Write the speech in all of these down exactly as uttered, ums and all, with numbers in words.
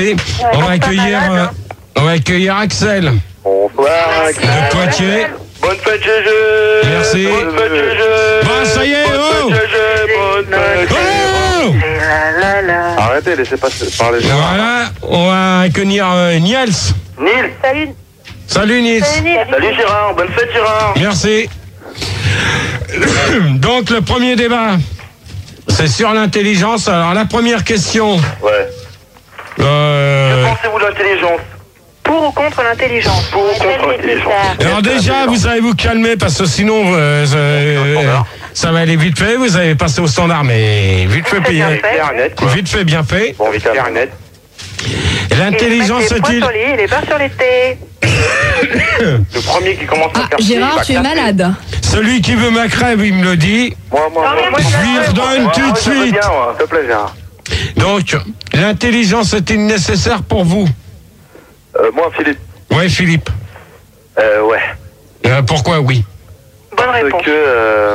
On va accueillir, euh, on va accueillir Axel. Bonsoir, Axel. De Poitiers. Bonne fête, Gégé. Merci. Bonne fête, Gégé. Bon, ça y est, oh. Bonne fête, Gégé. Bonne fête. Oh. Arrêtez, laissez pas parler. Voilà, on va accueillir euh, Niels. Nils. Salut. Salut Niels. Salut Gérard. Bonne fête, Gérard. Merci. Donc le premier débat, c'est sur l'intelligence. Alors la première question. Ouais. Euh... Que pensez-vous de l'intelligence? Pour ou contre l'intelligence? Pour ou contre l'intelligence? Alors déjà, vous allez vous calmer parce que sinon, euh, euh, ça va aller vite fait. Vous allez passer au standard, mais vite fait, bien fait. Vite fait, bien fait. Bon, vite fait, net. L'intelligence est-il... Il est pas sur les thés. Le premier qui commence à Ah, faire... Gérard, tu es malade. Celui qui veut ma crève, il me le dit. Moi, moi, Non, mais moi, moi, Je je lui redonne moi, tout moi, de je veux suite. bien, moi. S'il te plaît, Gérard. Donc, l'intelligence est-il nécessaire pour vous? Euh, moi, Philippe. Oui, Philippe. Euh, ouais. Euh, pourquoi oui? Bonne Parce réponse. que... Euh,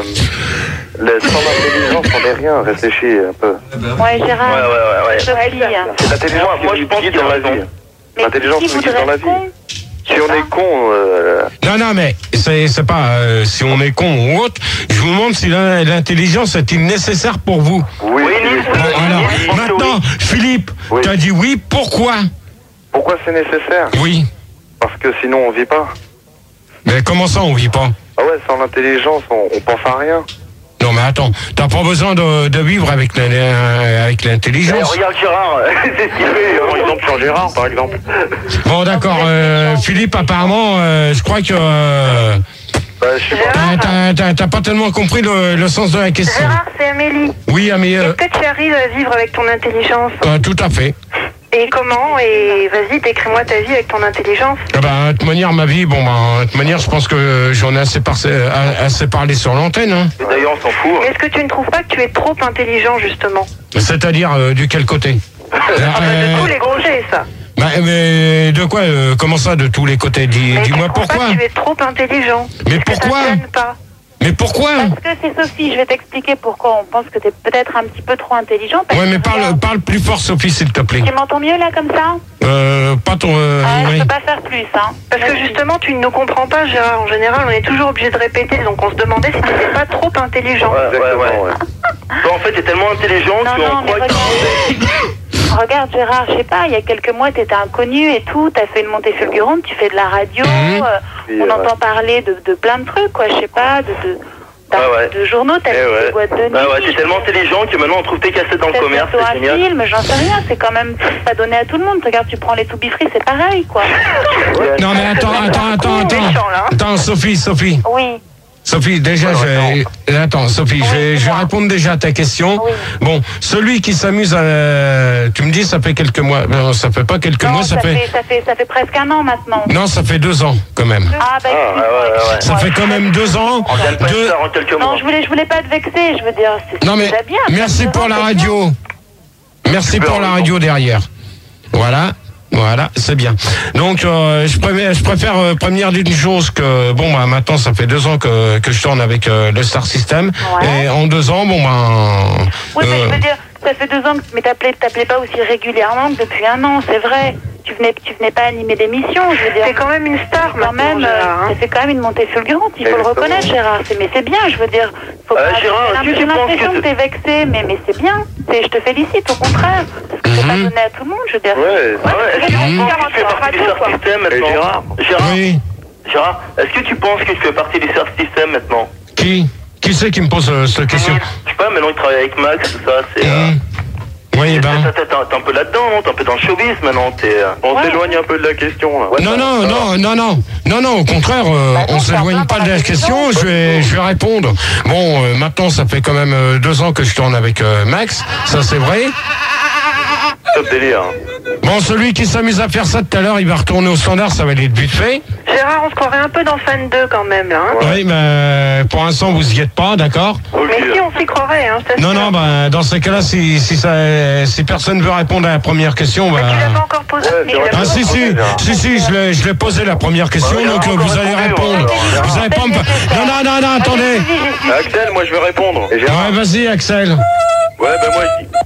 le, sans l'intelligence, on n'est rien. Réfléchis un peu. Ouais, Gérard. Ouais, ouais, ouais, ouais. Je plie. C'est l'intelligence Moi, qui moi, je nous pense guide qu'il dans a la raison. vie. Mais L'intelligence qui nous guide voudrait dans la être vie. con? Si on est con... Euh, Non, non, mais c'est c'est pas euh, si on est con ou autre. Je vous demande si l'in- l'intelligence est-il nécessaire pour vous. Oui, Oui, oui, Bon, oui. alors, Je pense que maintenant, oui. Philippe, Oui. tu as dit oui, pourquoi? Pourquoi c'est nécessaire? Oui. Parce que sinon on vit pas. Mais comment ça, on vit pas? Ah ouais, sans l'intelligence, on, on pense à rien. Non, mais attends, t'as pas besoin de, de vivre avec la- la- avec Eh, l'intelligence. regarde Gérard, c'est ce qu'il fait, par exemple sur Gérard par exemple. Bon, d'accord, euh, Philippe, apparemment, euh, je crois que euh, Bah, je sais pas. t'as- t'as- t'as t'as pas tellement compris le, le sens de la question. Gérard, c'est Amélie. Oui, ah, mais euh, Est-ce que tu arrives à vivre avec ton intelligence? euh, tout à fait. Et comment? Et vas-y, décris-moi ta vie avec ton intelligence. Ah bah, de toute manière, ma vie, bon, bah, de toute manière, je pense que j'en ai assez, par- assez parlé sur l'antenne. Hein. Et d'ailleurs on s'en fout. Mais est-ce que tu ne trouves pas que tu es trop intelligent, justement? C'est-à-dire, euh, du quel côté? Ah bah, de tous les côtés, ça. Bah, mais de quoi euh, comment ça, de tous les côtés? Dis, Mais dis-moi tu trouves pourquoi. pas que tu es trop intelligent? Mais Est-ce que ça pourquoi te gêne pas? Mais pourquoi? Parce que c'est Sophie, je vais t'expliquer pourquoi on pense que t'es peut-être un petit peu trop intelligent. parce Ouais, mais que parle, regarde, parle plus fort, Sophie, s'il te plaît. Tu m'entends mieux là comme ça? Euh, pas ton... Euh, Ah, oui. je peux pas faire plus, hein. Parce que justement, tu ne nous comprends pas, Gérard. En général, on est toujours obligé de répéter, donc on se demandait si tu n'étais pas trop intelligent. Ouais, ouais, ouais. Toi en fait t'es tellement intelligent Non, qu'on non, mais croit que... regarde. Regarde Gérard, je sais pas, il y a quelques mois t'étais inconnu et tout, t'as fait une montée fulgurante, tu fais de la radio, Mhm. euh, Oui, on ouais. entend parler de, de plein de trucs, quoi, je sais pas, de, de, Ouais, ouais. de journaux, t'as Eh fait ouais. des boîtes de nuit. Bah ouais, t'es tellement intelligent que maintenant on trouve tes cassettes dans le Peut-être commerce, bientôt c'est un génial. film, j'en sais rien, c'est quand même pas donné à tout le monde. Regarde, tu prends les to be free, c'est pareil, quoi. Non, mais attends, attends, attends, attends. méchant, là. Attends, Sophie, Sophie. Oui. Sophie, déjà, Ouais, je vais... Attends, Sophie, je vais, Oui, je vais moi. répondre déjà à ta question. Oui. Bon, celui qui s'amuse à... Tu me dis, ça fait quelques mois. Non, ça fait pas quelques Non, mois, ça, ça, fait... fait... ça fait ça fait presque un an maintenant. Non, ça fait deux ans, quand même. Ah bah Ah, excuse-moi, ouais, ouais, ouais. excuse-moi. Ça fait quand même deux ans. On gagne pas Deux- ça en quelques mois. Non, je voulais je voulais pas te vexer, je veux dire, c'est Non, mais déjà bien. merci Deux pour ans, la c'est radio. Merci pour la radio derrière. Voilà. Voilà, c'est bien. Donc, euh, je préfère, je préfère euh, prévenir d'une chose que, bon, bah, maintenant, ça fait deux ans que, que je tourne avec euh, le Star System. Ouais. Et en deux ans, bon, ben... Oui, mais euh, je veux dire, ça fait deux ans, que, mais t'appelais, t'appelais pas aussi régulièrement que depuis un an, c'est vrai. Tu venais, tu venais pas animer d'émission, je veux dire. C'est quand même une star, Quand maintenant, même, Gérard, euh, hein. ça fait quand même une montée fulgurante, il faut le Exactement. reconnaître, Gérard. C'est, mais c'est bien, je veux dire. Faut Euh, pas- Gérard, j'ai est-ce que tu j'ai penses l'impression que que t'es vexé, mais, mais c'est bien. C'est, je te félicite, au contraire. Parce que c'est pas Mhm. donné à tout le monde, je veux dire. Ouais, ouais. Est-ce que tu Mhm. penses que tu fais partie du Star System maintenant? Gérard, Gérard, Oui. Gérard, est-ce que tu penses que tu fais partie du Star System maintenant? Qui Qui c'est qui me pose euh, cette question? Je sais pas, maintenant il travaille avec Max, tout ça, c'est... euh, Mmh. Oui, ben... T'es t'es- t'es un peu là-dedans, non? T'es un peu dans le showbiz maintenant, t'es... euh, On Ouais. s'éloigne un peu de la question, là. Ouais, Non, ça- non, ça va. non, non, non, non, non, au contraire, euh, Bah non, on c'est s'éloigne en pas plein de la dans la question, question. je vais, je vais répondre. Bon, euh, maintenant, ça fait quand même euh, deux ans que je tourne avec euh, Max, ça c'est vrai. Top délire. Bon, celui qui s'amuse à faire ça tout à l'heure, il va retourner au standard, ça va aller vite fait. Gérard, on se croirait un peu dans Fan deux quand même, là. Hein. Oui, mais pour l'instant, vous y êtes pas, d'accord? Ok. Mais si, on s'y croirait, hein. je Non, t'assure. non, bah, dans ces cas-là, si, si, ça, si personne veut répondre à la première question, bah... Mais tu l'as pas encore posé. Ouais, Mais c'est il vrai. l'a Ah pas si si Gérard. si si je l'ai je l'ai posé la première question, Ouais, donc Gérard, euh, vous on allez va répondre. répondre, Vous allez pas me... Non non non non attendez. Axel, moi je vais répondre. Et Gérard. Ouais, vas-y Axel. Ouais, ben moi je dis...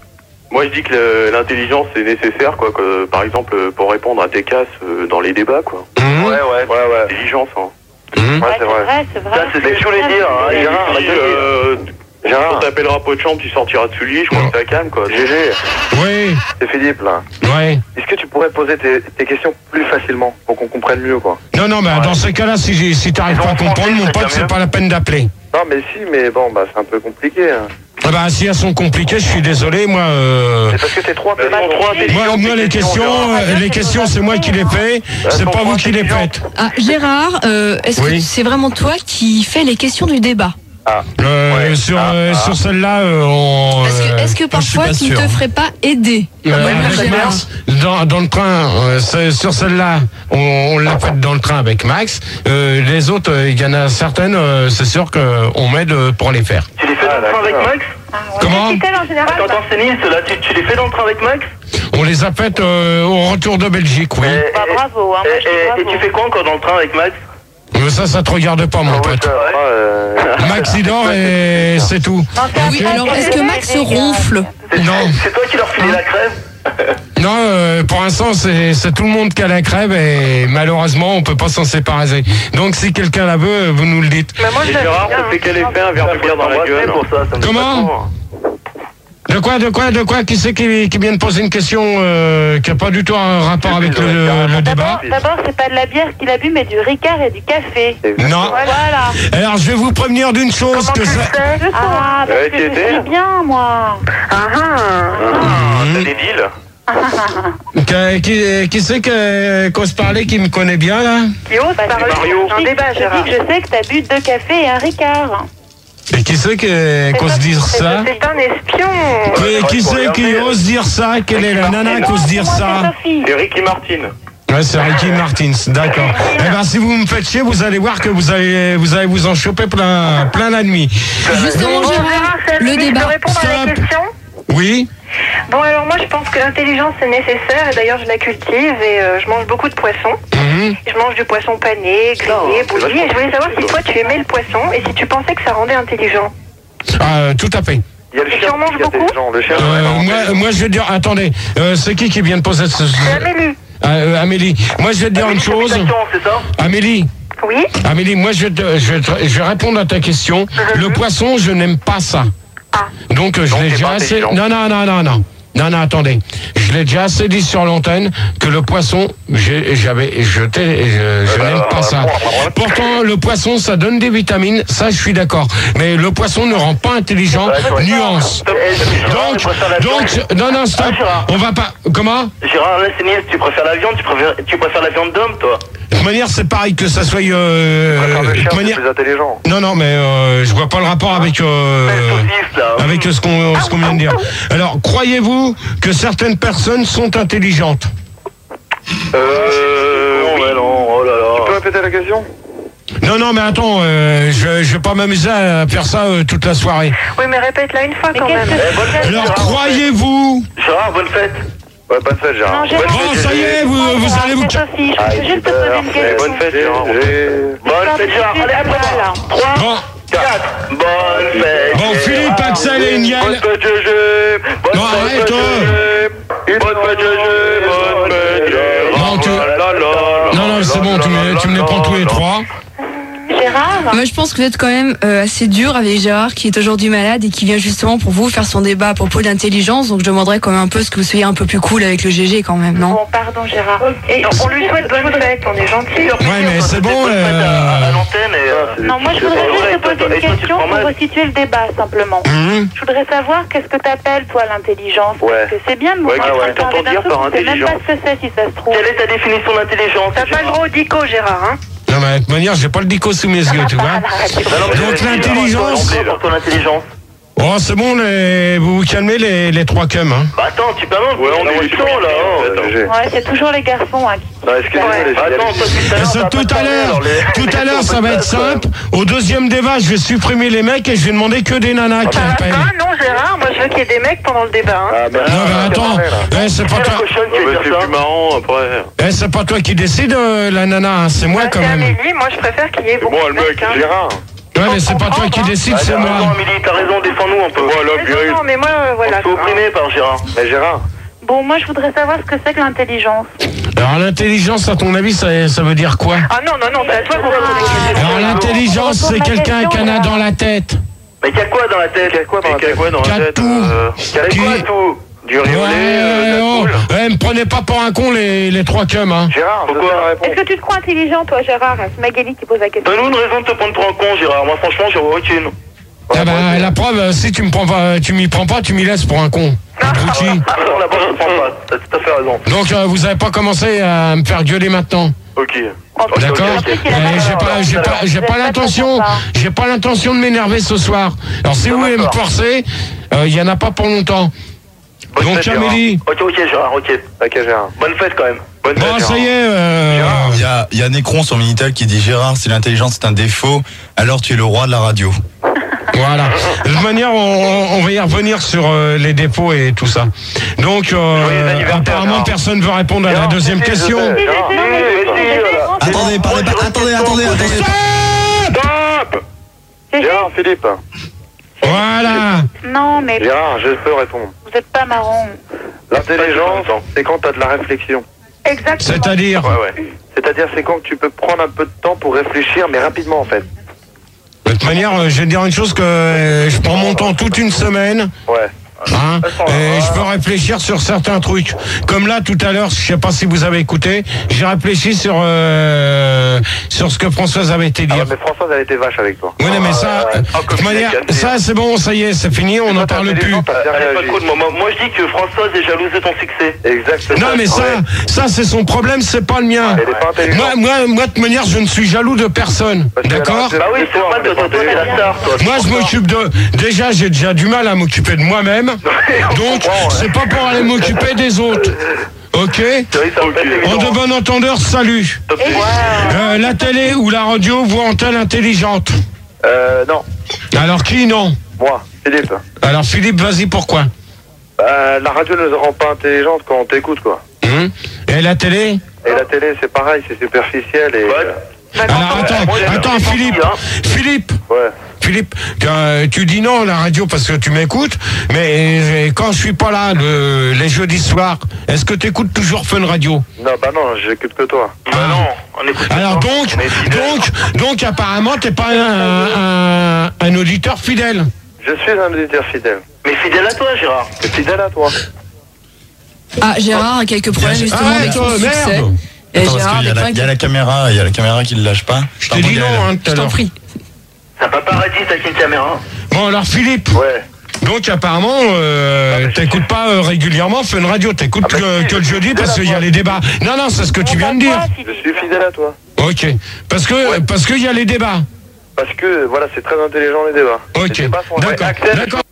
Moi, je dis que le- l'intelligence est nécessaire, quoi. Que, par exemple, pour répondre à tes casses euh, dans les débats, quoi. Mmh. Ouais, ouais, ouais, ouais. Intelligence, hein. Mmh. Ouais, Ouais, c'est vrai. c'est vrai. Ça, c'est ce que je voulais dire, hein. C'est Gérard, vrai. euh, Gérard, quand t'appelleras pot de chambre, tu sortiras de souliers, je crois que ça calme, quoi. G G, Oui, c'est Philippe, là. ouais. Est-ce que tu pourrais poser tes, tes questions plus facilement, pour qu'on comprenne mieux, quoi? Non, non, mais dans ces cas-là, si, j'ai- si t'arrives pas à comprendre, mon pote, c'est pas la peine d'appeler. Non, mais si, mais bon, bah, c'est un peu compliqué, hein. Ah bah, si elles sont compliquées, je suis désolé, moi. Euh... C'est parce que t'es trop intelligent. Trop intelligent. Moi, moi, les questions, euh, les questions, c'est moi qui les fais. C'est pas vous qui les faites. Ah, Gérard, euh, est-ce Oui. que c'est vraiment toi qui fais les questions du débat? Euh, Ouais. Sur, Ah, euh, ah. sur celle-là, euh, on. Est-ce que, est-ce que parfois je suis tu pas ne te sûr. ferais pas aider? Euh, Ouais, avec Gérard. Max, dans, dans le train, euh, c'est- sur celle-là, on, on l'a faite dans le train avec Max. Euh, les autres, euh, il y en a certaines, euh, c'est sûr qu'on m'aide euh, pour les faire. Tu les fais dans le train avec Max? Comment Quitter en général. Quand t'en sais cela, tu, tu les fais dans le train avec Max? On les a faites euh, au retour de Belgique, oui. Et, Bah, et- bravo, hein, moi, et, je dis et- bravo. et tu fais quoi encore dans le train avec Max? Mais ça, ça te regarde pas, mon pote. Euh, Max, il dort et c'est tout. Oui, alors est-ce que Max ronfle? C'est- Non. C'est toi qui leur filais la crève? Non, euh, pour l'instant, c'est c'est tout le monde qui a la crève et malheureusement, on peut pas s'en séparer. Donc, si quelqu'un la veut, vous nous le dites. Mais moi, je Et l'aime Gérard, bien, ça fait quel effet un verre de bière dans la gueule? Pour ça, ça me fait Comment? pas trop. De quoi, de quoi, de quoi? Qui c'est qui, qui vient de poser une question euh, qui a pas du tout un rapport avec le, le débat? D'abord, d'abord, c'est pas de la bière qu'il a bu, mais du Ricard et du café. Non. Voilà. Alors, je vais vous prévenir d'une chose que ça. Ah, parce Ouais, que tu je étais suis bien, moi. Ah, ah. Ah, t'as des deals? que- qui, qui c'est que qu'ose parler, qui me connaît bien là? Qui ose Bah, parler Mario. un débat, Je Gérard. dis que je sais que t'as bu deux cafés et un Ricard. Et qui c'est que- qu'ose dire ça? C'est un espion. Qui, qui c'est qui ose dire ça? Quelle est la nana qui ose dire Moi, ça? c'est Sophie. C'est Ricky Martin. Ouais, c'est Ricky Martins, d'accord. Eh ben, si vous me faites chier, vous allez voir que vous allez vous allez vous en choper plein plein la nuit. Justement, Bon, Gérard, Gérard, c'est à le lui de débat. répondre à la Stop. question. Oui. Bon, alors moi, je pense que l'intelligence, c'est nécessaire. Et d'ailleurs, je la cultive et euh, je mange beaucoup de poissons. Mhm. Je mange du poisson pané, grillé, bouilli. Et je voulais savoir si toi, tu aimais le poisson et si tu pensais que ça rendait intelligent. Ah, tout à fait. Il y a le Et chien tu en manges qui est beaucoup intelligent, le chien. Euh, moi, moi, je vais te dire, attendez, euh, c'est qui qui vient de poser ce... C'est Amélie. Ah, euh, Amélie, moi, je vais te dire une chose. C'est ça? Amélie, Oui. Amélie, moi, je vais, te- je, vais te- je vais répondre à ta question. Le poisson, je n'aime pas ça. Ah. Donc, euh, je Donc, l'ai t'es déjà pas assez... intelligent. Non, non, non, non, non. Non, non, attendez. Je l'ai déjà assez dit sur l'antenne que le poisson, j'ai- j'avais jeté, je, je bah, n'aime pas bah, ça. bon, bah, voilà. Pourtant, le poisson, ça donne des vitamines, ça, je suis d'accord. Mais le poisson ne rend pas intelligent. Ouais, ouais. Nuance. Gérard, Donc, tu préfères l'avion? donc, non, non, stop. Ah, Gérard. On va pas. Comment? Gérard, là, c'est niaise, tu préfères la viande, tu préfères, tu préfères la viande d'homme, toi? De toute manière, c'est pareil que ça soit. Euh, Préfère le de chien, toute c'est manière. plus intelligent. Non, non, mais euh, je vois pas le rapport avec. Euh, Belle saucisse, là. avec ce qu'on ce qu'on vient de dire. Alors, croyez-vous que certaines personnes sont intelligentes? Euh. Non, oui. ouais, non, oh là Tu peux là. répéter la question? Non, non, mais attends, euh, je, je vais pas m'amuser à faire ça euh, toute la soirée. Oui, mais répète-la une fois Mais quand qu'est-ce même. que Eh, bonne fête, Alors, Gérard. croyez-vous? Gérard, bonne fête. Ouais, bonne fête, Gérard. Non, Gérard. Bon, ça y est, vous, vous allez vous. C'est Sophie, je Ah, peux juste te poser une super. question. Bonne fête, Gérard. Bonne fête, Gérard. Allez, après Voilà. trois, Bon, quatre. Bonne fête. bon, Philippe, Gérard. Axel et Bonne Niel. fête, Gégé. Bonne Non, fête, arrête, toi. Gégé. Bonne fête, Gégé. Bonne fête, Gérard. Non, tu- La, la, la, Non, non, c'est bon, tu me, tu me les prends tous les trois. Gérard. Moi, je pense que vous êtes quand même euh, assez dur avec Gérard, qui est aujourd'hui malade et qui vient justement pour vous faire son débat à propos d'intelligence. Donc, je demanderais quand même un peu ce que vous soyez un peu plus cool avec le G G quand même, non? Bon, pardon, Gérard. Et on lui souhaite bonne fête, on est gentil. Ouais, mais c'est bon. Bonne fête à, à Euh... l'antenne et. euh, Non, moi, je voudrais juste te poser une question pour resituer le débat, simplement. hum, Je voudrais savoir qu'est-ce que t'appelles, toi, l'intelligence. Ouais. Parce que c'est bien de Ouais, montrer ouais, que tu parles t'entends d'un dire truc, par on sait même pas intelligence. ce que c'est, si ça se trouve. Quelle est ta définition d'intelligence? T'as pas le droit au dico, Gérard, hein. Non, mais de toute manière, j'ai pas le dico sous mes yeux, tu vois. Donc, l'intelligence. Pour ton intelligence. Oh, c'est bon, les... vous vous calmez les, les trois cums, hein. Bah attends, tu parles, Ouais, on est du temps là. hein. Ouais, c'est toujours les garçons, hein, qui... Non, excusez-moi, Ouais. les filles. Attends, toi, tout à Et l'heure, ça, t'as tout pas à parlé, l'heure, alors les- tout à l'heure, ça va être simple. Au deuxième débat, je vais supprimer les mecs et je vais demander que des nanas qui Ah, appellent. ah, non, Gérard, moi je veux qu'il y ait des mecs pendant le débat, hein. Ah, bah, Non, mais attends, eh, c'est pas Quelle toi, cochonne qui Ouais, va mais dire c'est ça? plus marrant après. eh, c'est pas toi qui décide, euh, la nana, hein, c'est moi Ouais, quand c'est même. Amélie, moi je préfère qu'il y ait beaucoup Bon, de le mec, mecs, hein. Gérard. Ouais, mais c'est pas toi qui décide, c'est moi. Non, Amélie, t'as raison, défends-nous un peu. Voilà, Non, non, mais moi, euh, voilà. On se fait opprimer par Gérard. Mais Gérard. Bon, moi, je voudrais savoir ce que c'est que l'intelligence. Alors l'intelligence, à ton avis, ça, ça veut dire quoi? Ah non, non, non, c'est à toi qu'on va. Alors l'intelligence, c'est quelqu'un qui en a dans la tête. Mais qu'il y a quoi dans la tête? Il y a quoi dans la tête? Qu'il y a tout. Il y a quoi tout? Du riolet, Ouais, euh, de la oh, poule. ouais, me prenez pas pour un con les, les trois cums, hein. Gérard, pourquoi? Est-ce que tu te crois intelligent, toi, Gérard? C'est Magali qui pose la question. Donne-nous une raison de te prendre pour un con, Gérard. Moi, franchement, j'en vois aucune. Ah bah, la preuve, si tu me prends pas, tu m'y prends pas, tu m'y laisses pour un con. Abruti. Ah, non, là-bas, je prends pas. T'as tout à fait raison. Donc euh, vous avez pas commencé à me faire gueuler maintenant. Ok. D'accord. Euh, j'ai pas, j'ai pas, j'ai pas l'intention, j'ai pas l'intention de m'énerver ce soir. Alors si vous voulez me forcer, il y en a pas pour longtemps. Bonne Donc fête, Amélie. Ok, ok, Gérard, ok. Ok, Gérard. Bonne fête quand même. Bonne fête, Bon, Gérard. ça y est. Euh... Il y a, il y a Necron sur Minitel qui dit Gérard, si l'intelligence est un défaut, alors tu es le roi de la radio. Voilà. De toute manière, on, on va y revenir sur euh, les défauts et tout ça. Donc, euh, apparemment, personne ne veut répondre à la deuxième question. Attendez, parlez pas, attendez, attendez, attendez. Stop. Gérard, Philippe. Voilà. Non, mais Gérard, je peux répondre. vous êtes pas marrant. L'intelligence, c'est quand t'as de la réflexion. Exactement. C'est-à-dire. Ouais, ouais. C'est-à-dire, c'est quand tu peux prendre un peu de temps pour réfléchir, mais rapidement en fait. De toute manière, euh, je vais te dire une chose que euh, je prends mon temps toute une semaine. Ouais. Hein, et je peux réfléchir sur certains trucs. Comme là, tout à l'heure, je sais pas si vous avez écouté, j'ai réfléchi sur euh, sur ce que Françoise avait été Ah dire. ouais, mais Françoise, elle était vache avec toi. Oui, non, mais ça, Ah, euh, ah, de comme toute manière, il est cassé. ça c'est bon, ça y est, c'est fini, on n'en parle plus. Allez, pas trop de moi. Moi, je dis que Françoise est jalouse de ton succès. Exactement. Non, mais ça, ça c'est son problème, c'est pas le mien. Elle est pas intelligente. Moi, moi, moi, de toute manière, je ne suis jaloux de personne. D'accord? Bah oui, c'est normal de toi, t'es la star, toi. Moi, je m'occupe de. Déjà, j'ai déjà du mal à m'occuper de moi-même. Donc, c'est pas pour aller m'occuper des autres. Ok? En de bon entendeur, salut. Euh, la télé ou la radio vous rend-elle intelligente? Euh, non. Alors qui non? Moi, Philippe. Alors Philippe, vas-y, pourquoi? Euh, la radio ne nous rend pas intelligente quand on t'écoute, quoi. Hum? Et la télé? Et la télé, c'est pareil, c'est superficiel et... euh, Alors attends, attends Philippe, Philippe, Ouais. Philippe, euh, tu dis non la radio parce que tu m'écoutes, mais euh, quand je suis pas là le, les jeudis soirs, est-ce que tu écoutes toujours Fun Radio? Non, bah non, j'écoute que toi. Bah non, on écoute Alors donc, donc, donc apparemment t'es pas un, un, un auditeur fidèle. Je suis un auditeur fidèle. Mais fidèle à toi, Gérard. Fidèle à toi. Ah, Gérard a quelques problèmes justement Ah, avec son toi, succès. merde. Et Attends, parce Gérard qu'il y a n'est la- pas il y a la caméra, il y a la caméra qui ne lâche pas. Je t'ai dit non hein, tout à Je t'en l'heure. prie. Ça paparazzi, t'as qu'une caméra. Bon alors Philippe. Ouais. Donc apparemment, euh, t'écoutes pas euh, régulièrement Fun Radio, t'écoutes Ah, bah, que, si, que le je suis jeudi fidèle parce à qu'il y a toi. les débats. Non non, c'est ce que tu viens de dire. Je suis fidèle à toi. Ok, parce que parce qu'il y a les débats. Parce que, voilà, c'est très intelligent les débats. Les Ok, débats sont d'accord, Axel, d'accord.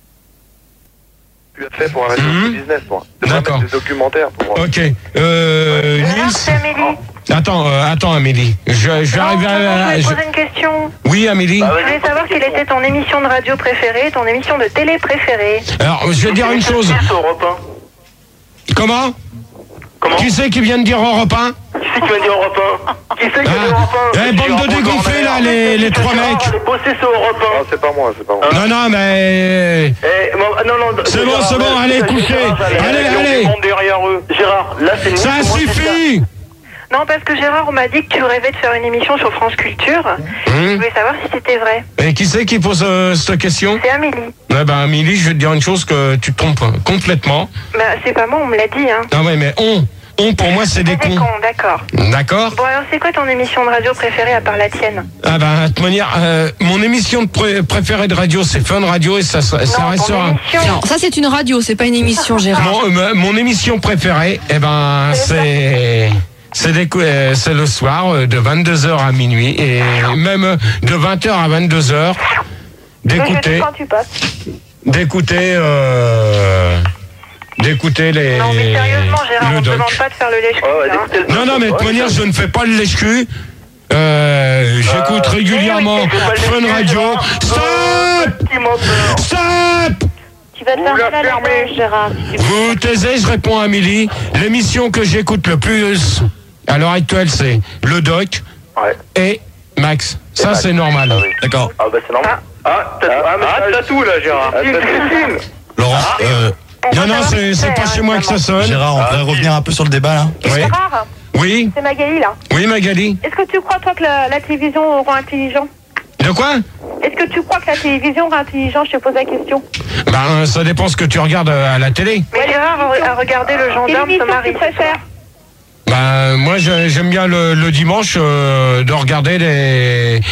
tu as fait pour un radio Mhm. business, moi. C'est pas D'accord. mettre des documentaires pour moi. Ok, euh, Gérard, Nils. c'est Amélie. Attends, euh, attends Amélie. Je, je vais Non, arriver non, non, à. je je- vais poser une question. Oui Amélie. Je voulais savoir quelle était ton émission de radio préférée, ton émission de télé préférée. Alors je vais dire une chose. Comment? Comment Qui c'est qui vient de dire Europe un? Qui c'est qui vient de dire Europe un? Qui c'est qui vient de dire Ah, Europe un? eh, bande de dégonflés là, les, les trois mecs. Allez bosser sur Europe un. Non, c'est pas moi, c'est pas moi. Non non mais. Eh, non, non, non, C'est bon, Gérard, c'est bon, là, allez, Gérard, couchez. Gérard, Allez, Gérard, allez. on monte derrière eux. Gérard, là c'est nous. Ça moi, c'est suffit. Non, parce que Gérard m'a dit que tu rêvais de faire une émission sur France Culture. Je Hum. voulais savoir si c'était vrai. Et qui c'est qui pose euh, cette question? C'est Amélie. Ouais, ben Amélie, je vais te dire une chose que tu te trompes complètement. Bah, c'est pas moi, on me l'a dit, hein. Ah ouais, mais on, on pour moi c'est des C'est des cons. cons, d'accord. D'accord? Bon, alors c'est quoi ton émission de radio préférée à part la tienne? Ah ben, de toute manière, euh, mon émission de pré- préférée de radio, c'est Fun Radio et ça, ça, ça Non, restera. ton émission. Non, ça c'est une radio, c'est pas une émission, Gérard. Mon, euh, mon émission préférée, eh ben, c'est. C'est des cou- euh, c'est le soir euh, de vingt-deux heures à minuit et même euh, de vingt heures à vingt-deux heures Le jeudi d'écouter quand tu passes. d'écouter euh, d'écouter les Non, mais sérieusement, Gérard, le on te doc. demande pas de faire le lèche-cul, Ouais, hein. écoutez le- Non non mais de toute manière je ne fais pas le lèche-cul. Euh, j'écoute Euh, régulièrement eh oui, c'est pas le Fun lèche-cul, Radio. Gérard. Stop! Petit menteur. Stop! Tu vas te Vous fermer la la fermez. langue, Gérard. Vous vous taisez, je réponds à Amélie. L'émission que j'écoute le plus à l'heure actuelle, c'est Le Doc Ouais. et Max. Ça, c'est normal. Ah oui. D'accord. Ah bah c'est normal. Ah, t'as ah, ah, t'as tout là, Gérard. Ah, Laurent, euh, Non, non, c'est c'est pas chez moi que ça sonne. Gérard, on pourrait revenir un peu sur le débat là. Oui. Gérard, Oui, c'est Magali là. oui, Magali. Est-ce que tu crois toi que la, la télévision rend intelligent? De quoi? Est-ce que tu crois que la télévision rend intelligent? Je te pose la question. Ben, ça dépend ce que tu regardes à la télé. Mais Gérard a regardé le gendarme Quelle se émission marie. tu préfères? Ben, moi, je- j'aime bien le, le dimanche euh, de regarder les,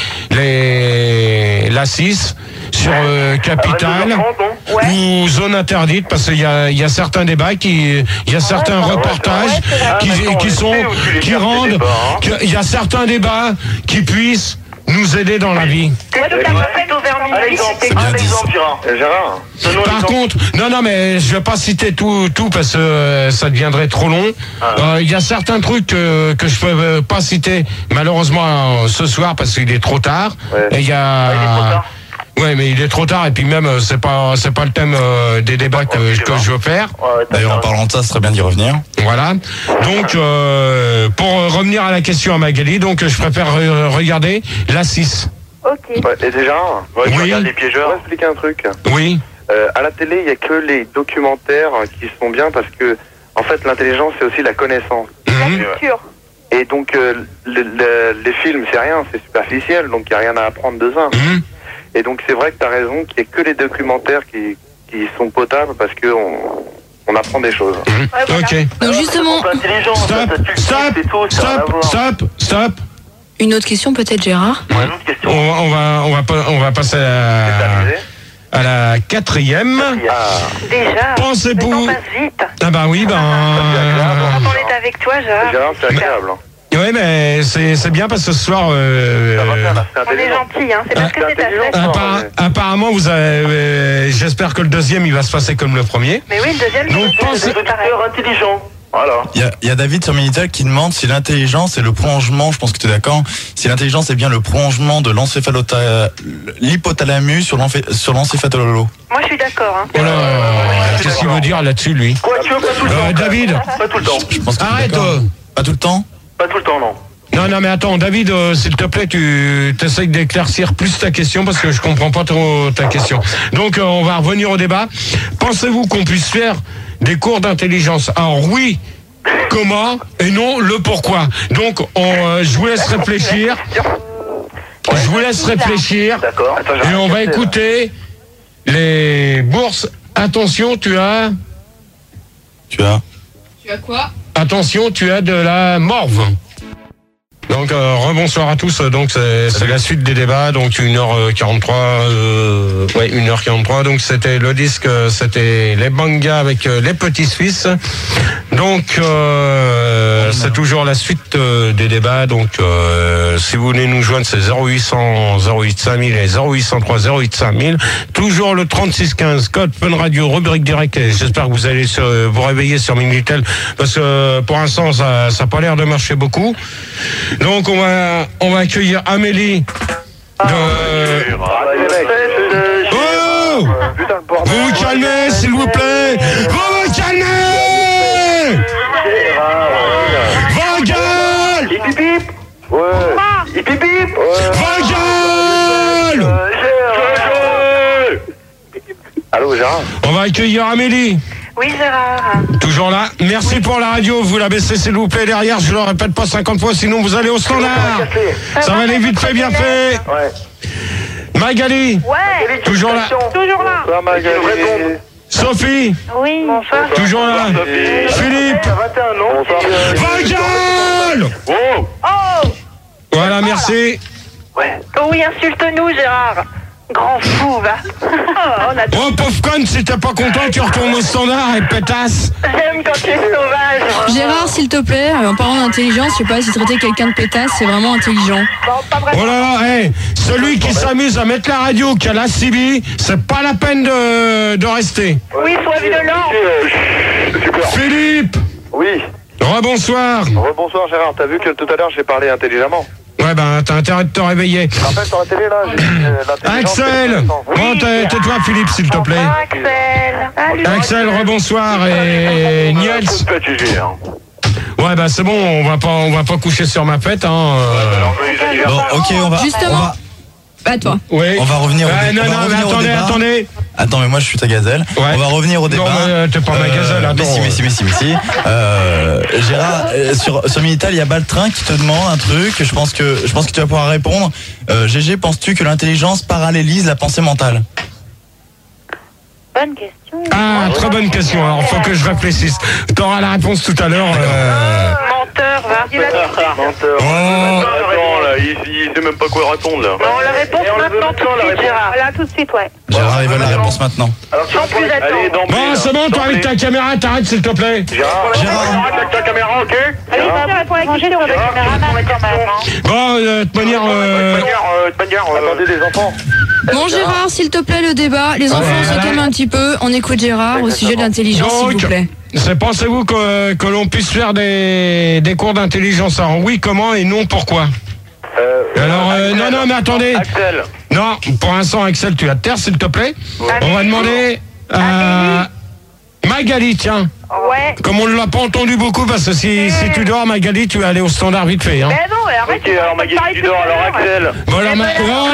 les, la six sur euh, Capital ou Zone Interdite, parce qu'il y a, il y a certains débats qui, il y a certains reportages qui, qui sont, qui rendent, que- il y a certains débats qui puissent nous aider dans la vie. T'es sûr qu'à plutôt vers minuit, C'est bien dit. Gérard. Gérard. donne-nous un Par exemple. contre, non, non, mais je vais pas citer tout, tout parce que euh, ça deviendrait trop long. Euh, Il y a certains trucs euh, que je peux euh, pas citer, malheureusement, euh, ce soir parce qu'il est trop tard. Ouais. Et il y a. Ah, il est trop tard. Ouais, mais il est trop tard et puis même euh, c'est pas c'est pas le thème euh, des débats que, que je veux faire. Ouais, t'as D'ailleurs, en raison. parlant de ça, ce serait bien d'y revenir. Voilà. Donc euh, pour revenir à la question à Magali, donc je préfère euh, regarder la six. Ok. Ouais, et déjà, Ouais, tu Oui. regardes les je piégeurs. vais expliquer un truc. Oui. Euh, à la télé, il n'y a que les documentaires qui sont bien parce que, en fait, l'intelligence, c'est aussi la connaissance. Mhm. La culture. Et donc, euh, le- le- les films, c'est rien, c'est superficiel, donc il n'y a rien à apprendre de ça. Mhm. Et donc, c'est vrai que tu as raison qu'il n'y a que les documentaires qui, qui sont potables parce qu'on on apprend des choses. Mhm. Ouais, voilà. Ok. Donc justement, intelligent, Stop, stop, stop, stop, stop. une autre question peut-être Gérard. Une autre question. On, va- on va on va pas- on va passer à, à la quatrième. Ah, Déjà. Pensez Le temps pour. passe vite. Ah bah oui, ben. Quand on est avec toi, Gérard. Gérard, c'est agréable. hein. Oui, mais c'est c'est bien parce que ce soir. euh, Ça va faire, là, c'est On est intelligent. gentil, hein. C'est parce que Ah, c'est ta intelligent. fête. appara- ouais. apparemment, vous avez. euh, J'espère que le deuxième, il va se passer comme le premier. Mais oui, le deuxième, Donc, c'est pense- c'est pareil. intelligent. Voilà. Il y a, il y a David sur Minitel qui demande si l'intelligence est le prolongement, je pense que tu es d'accord, si l'intelligence est bien le prolongement de l'encéphalota- l'hypothalamus sur l'enphé- sur l'encéphalolo. Moi, je suis d'accord, hein. Oh là, qu'est-ce qu'il veut dire là-dessus, lui? Quoi, tu veux pas tout le Euh, temps David, Pas tout le temps. Je pense que tu es arrête! d'accord. euh. Pas tout le temps. Pas tout le temps, non. Non, non, mais attends, David, euh, s'il te plaît, tu essayes d'éclaircir plus ta question parce que je comprends pas trop ta question. Donc, euh, on va revenir au débat. Pensez-vous qu'on puisse faire des cours d'intelligence? Alors oui, comment et non le pourquoi. Donc, on, euh, je vous laisse réfléchir. Je vous laisse réfléchir D'accord. Attends, et on va écouter les bourses. Attention, tu as. Tu as. Tu as quoi? Attention, tu as de la morve. Donc euh, rebonsoir à tous, donc c'est c'est la suite des débats, donc une heure quarante-trois, euh, ouais, une heure quarante-trois, donc c'était le disque, euh, c'était les Bangas avec euh, les Petits Suisses. Donc euh, c'est toujours la suite euh, des débats, donc euh, si vous voulez nous joindre, c'est zéro huit cent zéro huit cinq mille et zéro huit cent trois zéro huit cinq mille, toujours le trente-six quinze, code Fun Radio, rubrique direct, et j'espère que vous allez se, vous réveiller sur Minitel, parce que pour l'instant ça ça a pas l'air de marcher beaucoup. Donc on va on va accueillir Amélie de... Oh, Putain, le bordel. vous vous calmez s'il vous plaît. Vous vous calmez. Vos gueules. Hip hip hip. Ouais. Hip hip hip. Ouais. Vos gueules. Allô, Gérard. On va accueillir Amélie. Oui, Gérard. Toujours là. Merci pour la radio. Vous la baissez s'il vous plaît derrière. Je le répète pas cinquante fois, sinon vous allez au standard. Ça va aller vite fait, bien fait. Ouais. Magali. Ouais. Toujours là. Toujours là. Ça, Magali. Sophie. Oui. Bonsoir. Toujours là. Philippe. vingt et un ans. Bonsoir. Vos gueules. Oh. Oh. Voilà, merci. Oh oui, insulte-nous, Gérard. Grand fou, va. On a Oh, pauvre conne, si t'es pas content, tu retournes au standard et pétasse. J'aime quand tu es sauvage. Gérard, s'il te plaît, en parlant d'intelligence, je sais pas si traiter quelqu'un de pétasse, c'est vraiment intelligent. Bon, pas vraiment. Oh là là, hey, celui qui s'amuse à mettre la radio, qui a la C B, c'est pas la peine de, de rester. Oui, sois violent. Super. Philippe. Oui. Rebonsoir. Rebonsoir, Gérard. T'as vu que tout à l'heure, j'ai parlé intelligemment. Ouais, ben, t'as intérêt de te réveiller. Tu te rappelles sur la télé, là, j'ai dit, euh, l'intelligence, c'est Axel. intéressant. Bon, tais- tais-toi, Philippe, s'il te plaît. Axel. Salut. Axel, rebonsoir. Et Niels. Pas de sujet, hein. Ouais, bah c'est bon, on va pas, on va pas coucher sur ma pète, hein. euh. Bon, ok, on va. Justement. On va, Bah toi. Oui. on va revenir au, Ouais, dé- non, on va non, mais revenir au attendez, débat. attendez. Attends, mais moi je suis ta gazelle. Ouais. On va revenir au débat. Non, mais, euh, t'es pas ma gazelle, attends. Mais si, mais si, mais si, mais si. Euh, Gérard, euh, sur, sur Minitel, il y a Baltrin qui te demande un truc. Je pense que, je pense que tu vas pouvoir répondre. Euh, G G, penses-tu que l'intelligence parallélise la pensée mentale? Bonne question. Ah, très bonne question. Alors, faut que je réfléchisse. T'auras la réponse tout à l'heure. Euh... Menteur, va. Il a Menteur. Oh. Attends, là, il, il sait même pas quoi répondre, là. Non, la réponse Et on le veut maintenant, tout maintenant, de la suite, réponse. Gérard. Là, tout de suite, ouais. Gérard, il veut la réponse maintenant. Alors, Sans plus attendre. Allez, d'emblée, Bon, là. c'est bon, toi avec ta caméra, t'arrêtes s'il te plaît. Gérard, Gérard. arrête avec ta caméra, ok? Allez, ça répond à la question avec Gérard, caméraman quand même. hein. Bon, euh, de toute manière, De euh... toute manière, euh, de toute manière, euh, attendez les enfants. Bon Gérard, s'il te plaît, le débat. Les enfants, on se calme un petit peu. On écoute Gérard au sujet de l'intelligence, s'il Donc, vous plaît. c'est pensez-vous que, que l'on puisse faire des, des cours d'intelligence? Alors oui, comment et non, pourquoi? Euh, Alors, euh, non, non, mais attendez. Axel. Non, pour l'instant, Axel, tu la terre, s'il te plaît. On va demander à Magali, tiens. Ouais. Comme on ne l'a pas entendu beaucoup, parce que si, si tu dors, Magali, tu vas aller au standard vite fait. Hein. Mais non, arrête. Ok, alors Magali, tu dors, alors Axel. Bon, alors, Ma-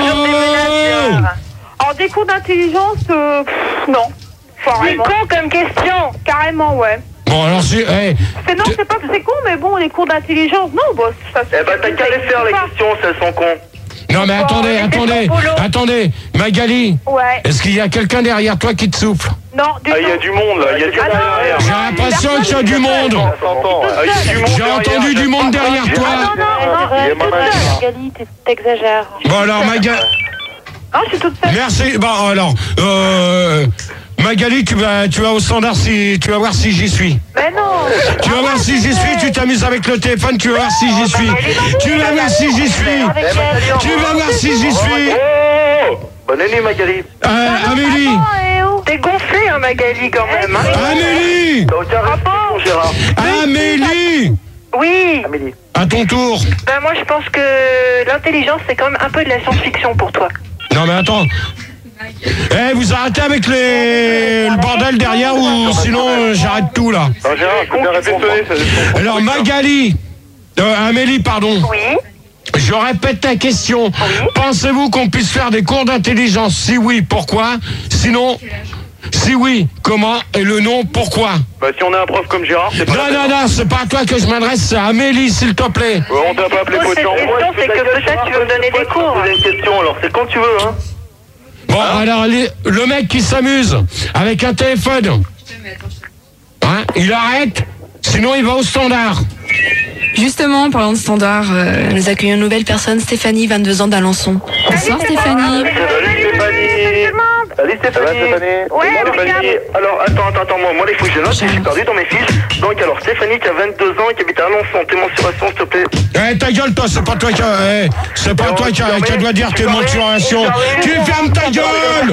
Oh En des cours d'intelligence, euh, pff, non. C'est Carrément. con comme question. Carrément, ouais. Bon, alors, si, hey, C'est non, c'est pas que c'est con, mais bon, les cours d'intelligence, non, bon, ça Eh ben, t'as qu'à les faire, les questions, si elles sont cons. non, mais attendez, mais c'est attendez, ton boulot. attendez, Magali, Ouais. est-ce qu'il y a quelqu'un derrière toi qui te souffle? Non, du Ah, il y a tout. du monde, là, il y a du monde Ah non, derrière. J'ai l'impression qu'il y a du monde. Ça s'entend. Ah, il y a du monde J'ai derrière, entendu du j'aime monde pas. derrière toi. Ah non, non, non, Il est toute malade. seule. Magali, t'exagères. Bon, alors, Magali, Non, je suis toute seule. merci. Bon, alors, euh, Magali, tu vas, tu vas au standard si, tu vas voir si j'y suis. Mais non. Tu vas voir si j'y suis, tu t'amuses avec le téléphone, tu vas voir si j'y suis. Tu vas voir si j'y suis. Avec elle. Tu vas voir si j'y suis. Oh, bonne année, Magali. Euh, Amélie, Attends, eh oh. T'es gonflé, hein, Magali, quand même. Hein. Amélie, T'as aucun respect, mon Gérard. Amélie, Oui. Amélie. à ton tour. Ben moi, je pense que l'intelligence, c'est quand même un peu de la science-fiction pour toi. Non mais attends. Eh, vous arrêtez avec les... le bordel derrière ou sinon euh, j'arrête tout là. Alors, Gérard, c'est bien répété. Alors Magali, euh, Amélie, pardon. Oui. Je répète ta question. Pensez-vous qu'on puisse faire des cours d'intelligence? Si oui, pourquoi? Sinon, si oui, comment? Et le non, pourquoi? Bah, si on a un prof comme Gérard, c'est pas. Non, non, non, c'est pas à toi que je m'adresse, c'est à Amélie, s'il te plaît. Ouais, on t'a pas appelé Pose cette potion. question, c'est que peut-être tu veux me donner des cours. Poser une question, alors c'est quand tu veux, hein. Bon, alors, les- le mec qui s'amuse avec un téléphone, hein, il arrête, sinon il va au standard. Justement, en parlant de standard, euh, nous accueillons une nouvelle personne, Stéphanie, vingt-deux ans d'Alençon. Bonsoir Stéphanie. Salut Stéphanie. Salut Stéphanie. Ouais, Stéphanie. regarde. Alors attends, attends, attends, moi, moi les fouilles je note, je suis perdu dans mes fiches. Donc alors Stéphanie qui a vingt-deux ans et qui habite à Alençon, tes mensurations s'il te plaît. Eh, ta gueule, toi, c'est pas toi qui a, eh, c'est pas toi qui a, qui doit dire tes mensurations. Tu fermes ta gueule!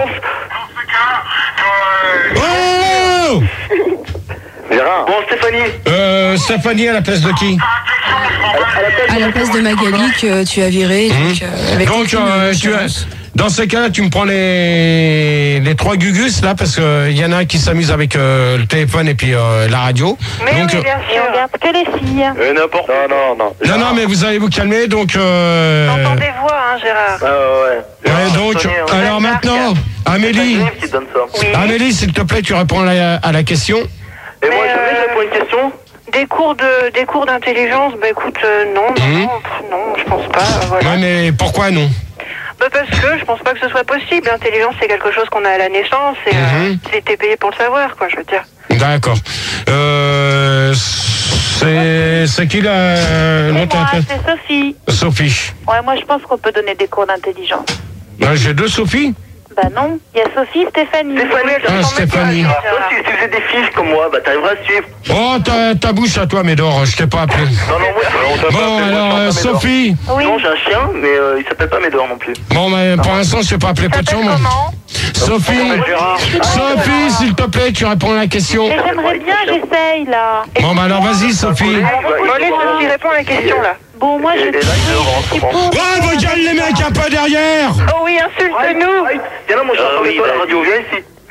Oh! Gérard. Bon Stéphanie. Euh, Stéphanie à la place de qui? À la place de Magali que tu as viré. Donc, euh, avec Donc, aucune euh, tu as, assurance. dans ces cas-là, tu me prends les, les trois gugus, là, parce qu'il y en a un qui s'amuse avec euh, le téléphone et puis euh, la radio. Mais Donc, oui, euh, bien Et on sûr. regarde que les filles. Euh, n'importe. Non, non, non. non, non, mais vous allez vous calmer, donc... Euh, J'entends des voix, hein, Gérard. Ah ouais. ouais, donc, alors maintenant, Amélie, Qui te donne ça. Oui. Amélie, s'il te plaît, tu réponds à la, à la question. Et moi, Mais, je euh, vais pour une question. Des cours de, des cours d'intelligence, bah écoute, euh, non, non, Mhm. non, pff, non, je pense pas, euh, voilà. Ouais, mais pourquoi non? Bah parce que je pense pas que ce soit possible. L'intelligence, c'est quelque chose qu'on a à la naissance et euh, Mhm. c'était payé pour le savoir, quoi, je veux dire. D'accord. Euh, c'est, c'est qui la, Et l'autre moi, appelle- c'est Sophie. Sophie. Ouais, moi, je pense qu'on peut donner des cours d'intelligence. Ouais, j'ai deux Sophie. Bah non, il y a Sophie, Stéphanie. Stéphanie, Ah, t'as Stéphanie. Toi, si tu faisais des fiches comme moi, bah t'arriveras à suivre. Oh, ta, ta bouche à toi, Médor, je t'ai pas appelé. Non, non, ouais. On t'a pas Bon, appelé, moi, alors, je euh, chante pas Médor. Sophie. Oui. Non, j'ai un chien, mais euh, il s'appelle pas Médor non plus. Bon, mais pour l'instant, je t'ai pas appelé Ça pas de s'appelle chambre. comment? Sophie. Gérard. Sophie, s'il te plaît, tu réponds à la question. Mais j'aimerais bien, j'essaye, là. Bon, bah alors, vas-y, Sophie. Bon, allez, Sophie, réponds à la question, là. Bon, moi, je Et- et là, il rentre, suis je pense. pour. Oh, vos gueules, les mecs, un peu derrière. Oh oui, insulte-nous. Viens là, mon cher, parle-toi à la radio, viens ici.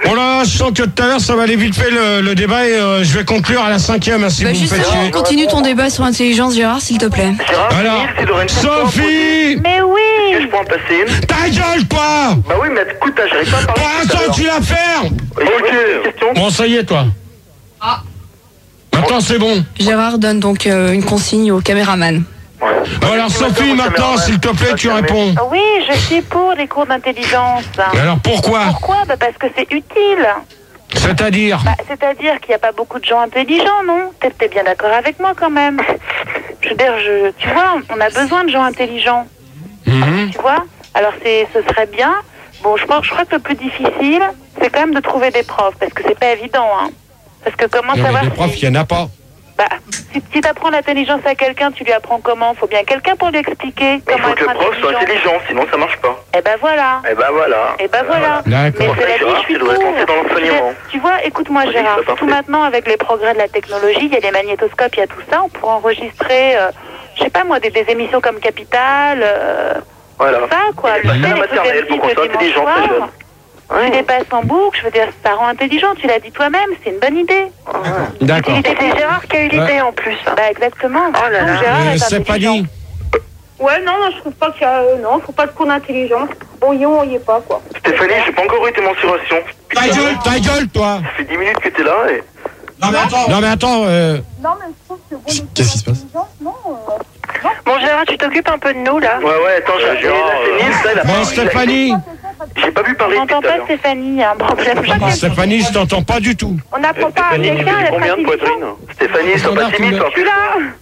Bon là, je sens que tout à l'heure, ça va aller vite fait le, le débat et euh, je vais conclure à la cinquième, hein, si Bah vous me faites justement, chier. continue ton débat sur l'intelligence, Gérard, s'il te plaît. Gérard, Alors, Philippe, il aurait une question à poser. Sophie, Mais Est-ce que oui. je peux en passer une? ta gueule, toi. Bah oui, mais écoute, j'arrive pas à Pour parler. l'instant, tu la fermes. Ok. Question. Bon, ça y est, toi. Ah. Maintenant, c'est bon. Gérard donne donc euh, une consigne au caméraman. Bon, alors, Sophie, maintenant, s'il te plaît, tu réponds. Oui, je suis pour les cours d'intelligence. Mais alors, pourquoi? Pourquoi? Bah parce que c'est utile. C'est-à-dire? Bah, c'est-à-dire qu'il n'y a pas beaucoup de gens intelligents, non? T'es t'es bien d'accord avec moi quand même? Je veux dire, je, tu vois, on a besoin de gens intelligents. Mhm. Tu vois? Alors c'est, ce serait bien. Bon, je pense, je crois que le plus difficile, c'est quand même de trouver des profs, parce que c'est pas évident, hein. Parce que comment Non, savoir mais des profs, si, il n'y en a pas. bah, si, si t'apprends l'intelligence à quelqu'un, tu lui apprends comment? Faut bien quelqu'un pour lui expliquer Mais il comment faut que être le prof soit intelligent. intelligent, sinon ça marche pas. Eh ben voilà. Et ben voilà. Et ben voilà. Mais D'accord. c'est la vie, Gérard, je suis tu devrais pour. te lancer dans l'enseignement. Tu vois, écoute-moi Oui, Gérard, c'est parfait. tout maintenant avec les progrès de la technologie, il y a des magnétoscopes, il y a tout ça, on pourrait enregistrer, euh, je sais pas moi, des, des émissions comme Capital, euh, Voilà. ça quoi. Il y a Tu sais, la les maternelle trucs pour qu'on M six soit le dimanche intelligent, soir, c'est jeune. Tu les passes en boucle, je veux dire, ça rend intelligent, tu l'as dit toi-même, c'est une bonne idée. D'accord. Et c'est Gérard qui a eu l'idée en plus. Bah exactement. Oh là là. Donc, Gérard Euh, est c'est pas intelligent. dit. Ouais, non, non, je trouve pas qu'il y a. euh, non, faut pas de cours d'intelligence. Bon, y on y est pas, quoi. Stéphanie, j'ai pas encore eu tes mensurations. Ta gueule, ta gueule, toi. Ça fait dix minutes que t'es là et... Non, mais attends. Non, mais attends. euh, Non, mais je trouve que bon, les cours Qu'est-ce qui se passe? d'intelligence, non. euh, Bon Gérard, tu t'occupes un peu de nous là. Ouais, ouais, attends, j'ai... Gérard, Là, c'est Nice, là, il a Bon, pas- Stéphanie. J'ai pas pu On parler tout n'entend à pas l'heure. Stéphanie, il y a un problème. Bon, Stéphanie, je t'entends pas du tout. On n'apprend pas à Stéphanie, tu quelqu'un à fais être combien de intelligent. poitrine? Stéphanie, sois pas timide, toi. Tu là.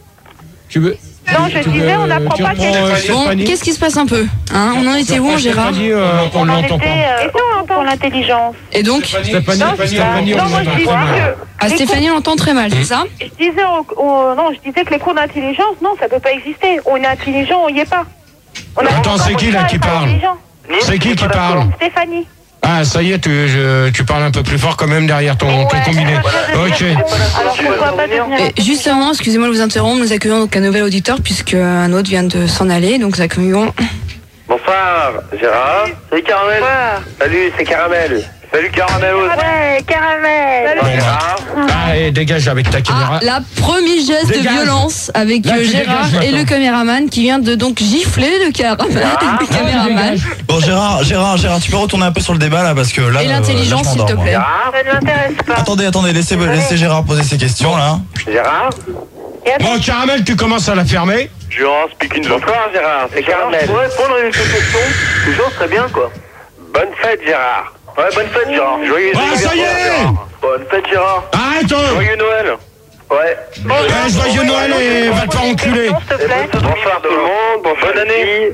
Tu veux. Non, je tu disais, veux- on n'apprend tu pas reprends, quelqu'un. euh, Bon, Stéphanie. qu'est-ce qui se passe un peu hein? On en était où, Gérard? Stéphanie, euh, on On en l'entend était pas. euh, Et toi, on entend pour l'intelligence. Et donc Stéphanie, Non, Stéphanie, non, on moi je l'entend disais très mal. que. Ah, les Stéphanie, on l'entend très mal, c'est ça? cours- Je disais, au- au- non, je disais que les cours d'intelligence, non, ça peut pas exister. On est intelligent, on y est pas. On a Attends, pas c'est qui, compris là, ça, qui être parle intelligent. Nice, C'est qui je suis qui pas parle? d'accord. Stéphanie. Ah, ça y est, tu, je- tu parles un peu plus fort quand même derrière ton, ton Ouais. combiné. Ok. Alors pourquoi pas devenir Et justement, excusez-moi de vous interrompre, nous accueillons donc un nouvel auditeur puisque un autre vient de s'en aller, donc nous accueillons. Bonsoir, Gérard. Salut Caramel. Salut, c'est Caramel. Salut Caramelos. Ouais, caramel. Bon, bah. Ah, et dégage avec ta Ah, caméra. la premier geste de Dégage. violence avec Là, euh, tu Gérard dégages et le maintenant. caméraman qui vient de donc gifler le, cara- le caméraman. Bon, Gérard, Gérard, Gérard, tu peux retourner un peu sur le débat là parce que là. Et euh, l'intelligence, là, je s'il te m'endors, plaît. Gérard. Ça ne m'intéresse pas. Attendez, attendez, laissez, laissez Gérard poser ses questions là. Gérard. Et attends, Bon, Caramel, tu commences à la fermer. Gérard, speak in Bonsoir Gérard, c'est Gérard, Caramel. je pourrais répondre à une question. Toujours très bien, quoi. Bonne fête Gérard. Ouais, bonne fête, Gérard. Joyeux Ah, ça y est. Gérard. Bonne fête, Gérard. Arrête euh. Joyeux Noël. Ouais. Eh, joyeux Noël et va te faire enculer. s'il te plaît. Bonsoir tout le monde, bonne année.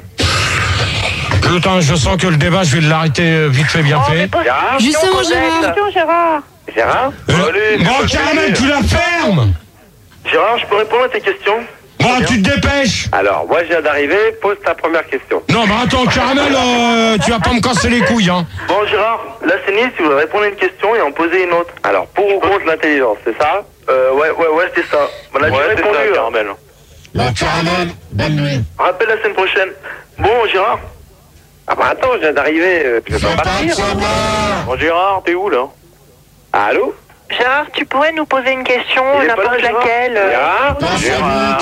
Attends, je sens que le débat, je vais l'arrêter euh, vite fait, bien Oh, mais fait. pose Gérard. Justement, Gérard. question, Gérard. Gérard. Euh, Allez, Bon, c'est pas Caramel, fini. tu la fermes. Gérard, je peux répondre à tes questions? Bon, tu te dépêches. Alors, moi je viens d'arriver, pose ta première question. Non, bah attends, Caramel, euh, tu vas pas me casser les couilles, hein. Bon, Gérard, là, c'est Nice, tu voudrais répondre à une question et en poser une autre. Alors, pour ou contre l'intelligence, c'est ça? Euh, ouais, ouais, ouais, c'est ça. On a déjà Ouais, c'est répondu. ça, hein. Caramel. Bon, Caramel, bonne nuit. Rappelle la semaine prochaine. Bon, Gérard. Ah bah attends, je viens d'arriver, euh, tu veux pas partir? Bon Gérard, t'es où là? Allô? Gérard, tu pourrais nous poser une question, Il est pas n'importe là, Gérard. laquelle. euh, Gérard? Gérard.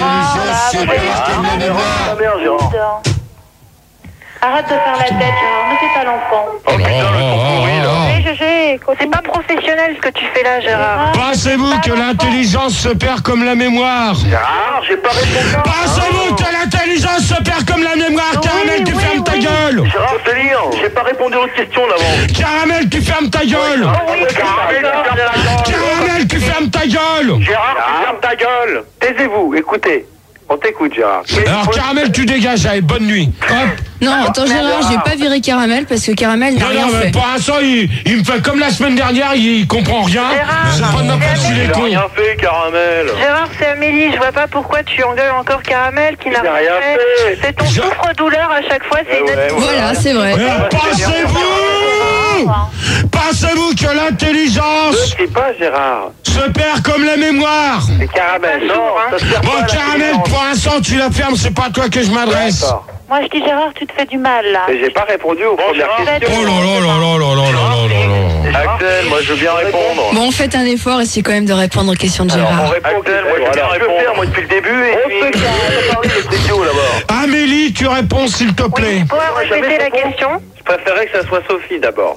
Ah merde, Gérard. Arrête de faire la tête, Gérard, ne fais pas l'enfant. Oh, oh, oh, oh. Oui, G G, c'est pas professionnel ce que tu fais là, Gérard. Pensez-vous que l'intelligence se perd comme la mémoire? Gérard, J'ai pas répondu. Pensez-vous que l'intelligence se perd comme la mémoire? Caramel, tu oui, fermes ta oui. gueule. Gérard, c'est lire. J'ai pas répondu aux questions d'avant. Caramel, tu fermes ta gueule. Oui, Caramel, tu fermes ta gueule. Gérard, tu fermes ta gueule. Taisez-vous, écoutez. On t'écoute, Gérard. Alors, Caramel, tu dégages. Allez, bonne nuit. Hop. Non, attends, Gérard, j'ai pas viré Caramel parce que Caramel n'a Non, rien non, mais fait. pour l'instant, il, il me fait comme la semaine dernière, il, il comprend rien. C'est pas de ma faute s'il est Il a con. rien fait, Caramel. Gérard, c'est Amélie, je vois pas pourquoi tu engueules encore Caramel qui n'a Il a rien rien fait. fait. C'est ton Je- souffre-douleur à chaque fois, c'est Ouais, ouais, inadmissible. Voilà, c'est vrai. Mais pensez-vous Pensez-vous que l'intelligence Je sais pas, Gérard. se perd comme la mémoire? C'est Caramel. Non, ça se perd Bon, pas, la Caramel, télévision. pour l'instant, tu la fermes, c'est pas à toi que je m'adresse. D'accord. Moi, je dis Gérard, tu te fais du mal là. Mais j'ai pas répondu aux premières Gérard. questions. Oh là là là là là là là là là là. Axel, moi je veux bien répondre. Bon, faites un effort, essayez quand même de répondre aux questions de Alors, on Gérard. répond Axel, moi je veux bien répondre, moi depuis le début. Et on puis... se parler de studio là-bas. Amélie, tu réponds s'il te plaît. Tu pourrais répéter la question? Je préférais que ça soit Sophie d'abord.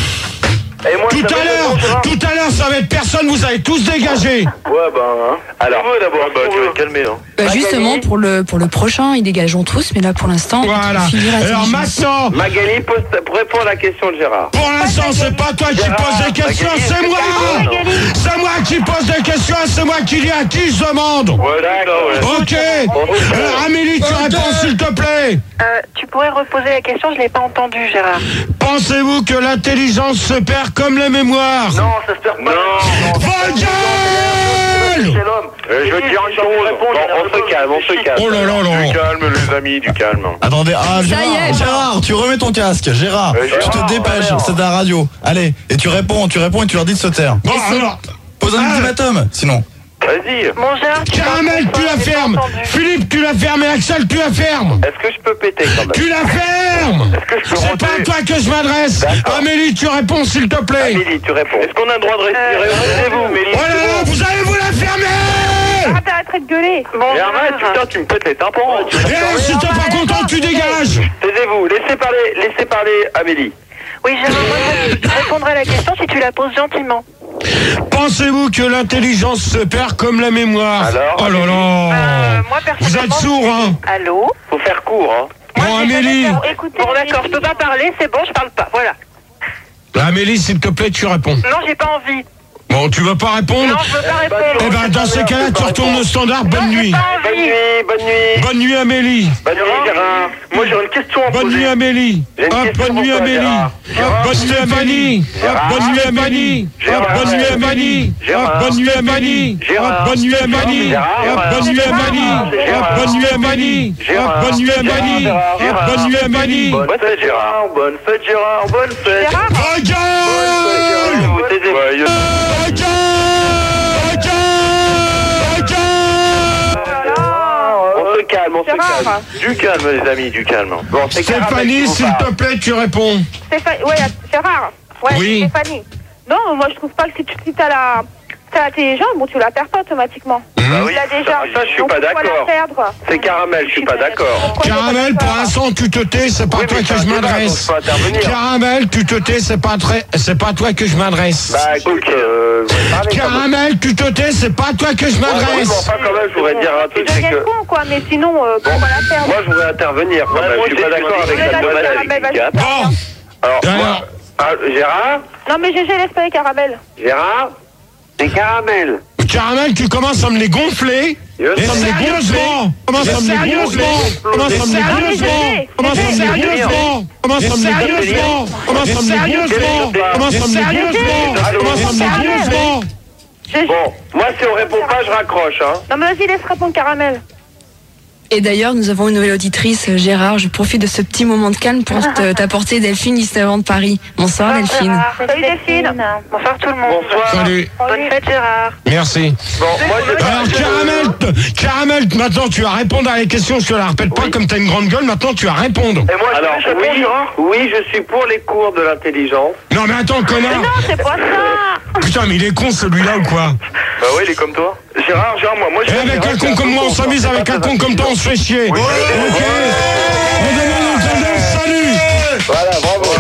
Et moi, Tout à l'heure, tout à l'heure, ça va être personne, vous allez tous dégager. Ouais, ben, hein. Alors, d'abord, bah, tu vas te calmer, hein. Bah, justement, pour le, pour le prochain, ils dégageront tous, mais là, pour l'instant, Voilà. on va finir la Alors diligence. maintenant, Magali, pose, réponds à la question de Gérard. pour l'instant, c'est pas toi qui Gérard, pose des questions, Magali, c'est moi. Magali. C'est moi qui pose des questions, c'est moi qui dis à qui je demande. Ouais, d'accord, ouais. Ok. Alors Amélie, tu réponds s'il te plaît. Euh, tu pourrais reposer la question, je l'ai pas entendue, Gérard. Pensez-vous que l'intelligence se perd comme la mémoire? Non, ça se perd pas. Non. Vos gueules! C'est l'homme. Euh, je veux te dire une chose. Bon, on se calme, on se calme. Oh là là là. Du calme, les amis, du calme. Attendez, ah, Ça y Gérard, est. Gérard, tu remets ton casque. Gérard, Euh, tu Gérard, te dépêches, merde. c'est de la radio. Allez, et tu réponds, tu réponds et tu leur dis de se taire. Bon alors, Pose un Ah. ultimatum, sinon. Vas-y. Bon, Gérard, tu Caramel, m'entends tu pas, la j'ai pas fermes. entendu. Philippe, tu la fermes et Axel, tu la fermes. Est-ce que je peux péter quand même? Tu la fermes. Est-ce que je peux C'est pas à rentrer? toi que je m'adresse. D'accord. Amélie, tu réponds s'il te plaît. Amélie, tu réponds. Est-ce qu'on a le droit de respirer? Taisez-vous, Amélie. Oh là là, vous allez vous la fermer. Ah, t'arrêterais de gueuler. Bon, Et arrête, Gérard. putain, tu me pètes les tympans. Tu Et alors, si t'es pas content, tu dégages. Taisez-vous, laissez parler, laissez parler Amélie. Oui, Gérard, moi, je répondrai à la question si tu la poses gentiment. Pensez-vous que l'intelligence se perd comme la mémoire? Alors, Oh là Euh, là. moi, Vous personnellement... êtes sourd, hein? Allô? Faut faire court, hein. Bon, Moi, j'ai Amélie. jamais fait- Écoutez, bon, d'accord, je peux pas parler, c'est bon, je parle pas, voilà. Amélie, s'il te plaît, tu réponds. Non, j'ai pas envie. Bon, tu veux pas répondre? Non, je veux pas Eh ben, répondre. Eh ben, dans ces cas-là, tu retournes au standard. Bonne Non, j'ai nuit. pas Bonne envie. nuit, bonne nuit. Bonne nuit, Amélie. Bonne nuit, Gérard. Moi, j'ai une question à Bonne poser. nuit, Amélie. J'ai une Hop, question bonne pour nuit, toi, Amélie. Gérard. Hop, Gérard, bonne nuit, Amélie. Hop, Gérard. bonne nuit, Amélie. Hop, Gérard. bonne nuit, Amélie. Hop, Gérard. bonne nuit, Amélie. Hop, Gérard. bonne nuit, Amélie. Gérard. Hop, bonne nuit, Amélie. Hop, bonne nuit, Amélie. Hop, Gérard. bonne nuit, Amélie. Gérard. Hop, bonne nuit, Amélie. Bonne fête, Gérard. Bonne fête, Gérard. Bonne fête. Gérard, Vos gueules! Vous taisez. Vos gueules! Vos gueules! On se calme, on se Gérard. calme. Du calme, les amis, du calme. Bon, c'est Caramel qui Stéphanie, vous s'il parle. te plaît, tu réponds. Stéphanie, ouais, Gérard. Ouais, Oui. Stéphanie. Non, moi je trouve pas que si tu si t'as la, t'as l'intelligence, bon, tu la perds pas automatiquement. Bah oui, Tu l'as déjà. ça, ça, je suis Donc, pas pourquoi la d'accord. perdre? C'est Caramel, je suis pas d'accord. Pourquoi je suis pas Caramel, pour d'accord? l'instant, tu te tais, c'est pas à Oui, toi mais que c'est je un débat, donc m'adresse. je peux intervenir. Caramel, tu te tais, c'est pas très, c'est pas à toi que je m'adresse. Bah écoute, euh, vous allez parler quand même. Caramel, tu te tais, c'est pas à toi que je Ouais, oui, mais m'adresse. enfin, quand même, je voudrais dire un Tu truc, c'est deviens que... con, quoi, mais sinon, euh, pourquoi la perdre? Moi, je voudrais intervenir quand même. Je suis pas d'accord avec Oui, la d'accord, demoiselle mais vas-y. avec Bon, Alors, Alors. moi, ah, Gérard Non, mais G G, laisse pas les caramels. Gérard C'est Caramel. Caramel, tu commences à me les gonfler. Je Et sens- sérieusement, commence à me les gonfler. Commence à me les sérieusement. Commence à me les sérieusement. Commence à me les sérieusement. Commence à me les sérieusement. Commence à me les sérieusement. Commence à me les sérieusement. G G. Bon, moi, si on répond pas, je raccroche, hein. Non, mais vas-y, laisse répondre caramel. Et d'ailleurs, nous avons une nouvelle auditrice, Gérard. Je profite de ce petit moment de calme pour te- t'apporter Delphine, juste avant de Paris. Bonsoir, Delphine. Gérard. Salut Delphine. Bonsoir tout le monde. Bonsoir. Salut. Bonne fête, Gérard. Merci. Bon, moi, je... Alors, Caramel, t- Caramel, maintenant, tu vas répondre à la question. Je te la répète pas comme t'as une grande gueule. Maintenant, tu vas répondre. Et moi, alors, oui, oui, je suis pour les cours de l'intelligence. Non, mais attends, connard. Non, c'est pas ça. Putain, mais il est con, celui-là, ou quoi? Bah oui, il est comme toi. Gérard, Gérard, moi, moi, je... Et avec un con comme moi, on s'amuse. Avec un con comme toi, on se fait chier. Ok. On demande au Canada, salut. Voilà, bravo.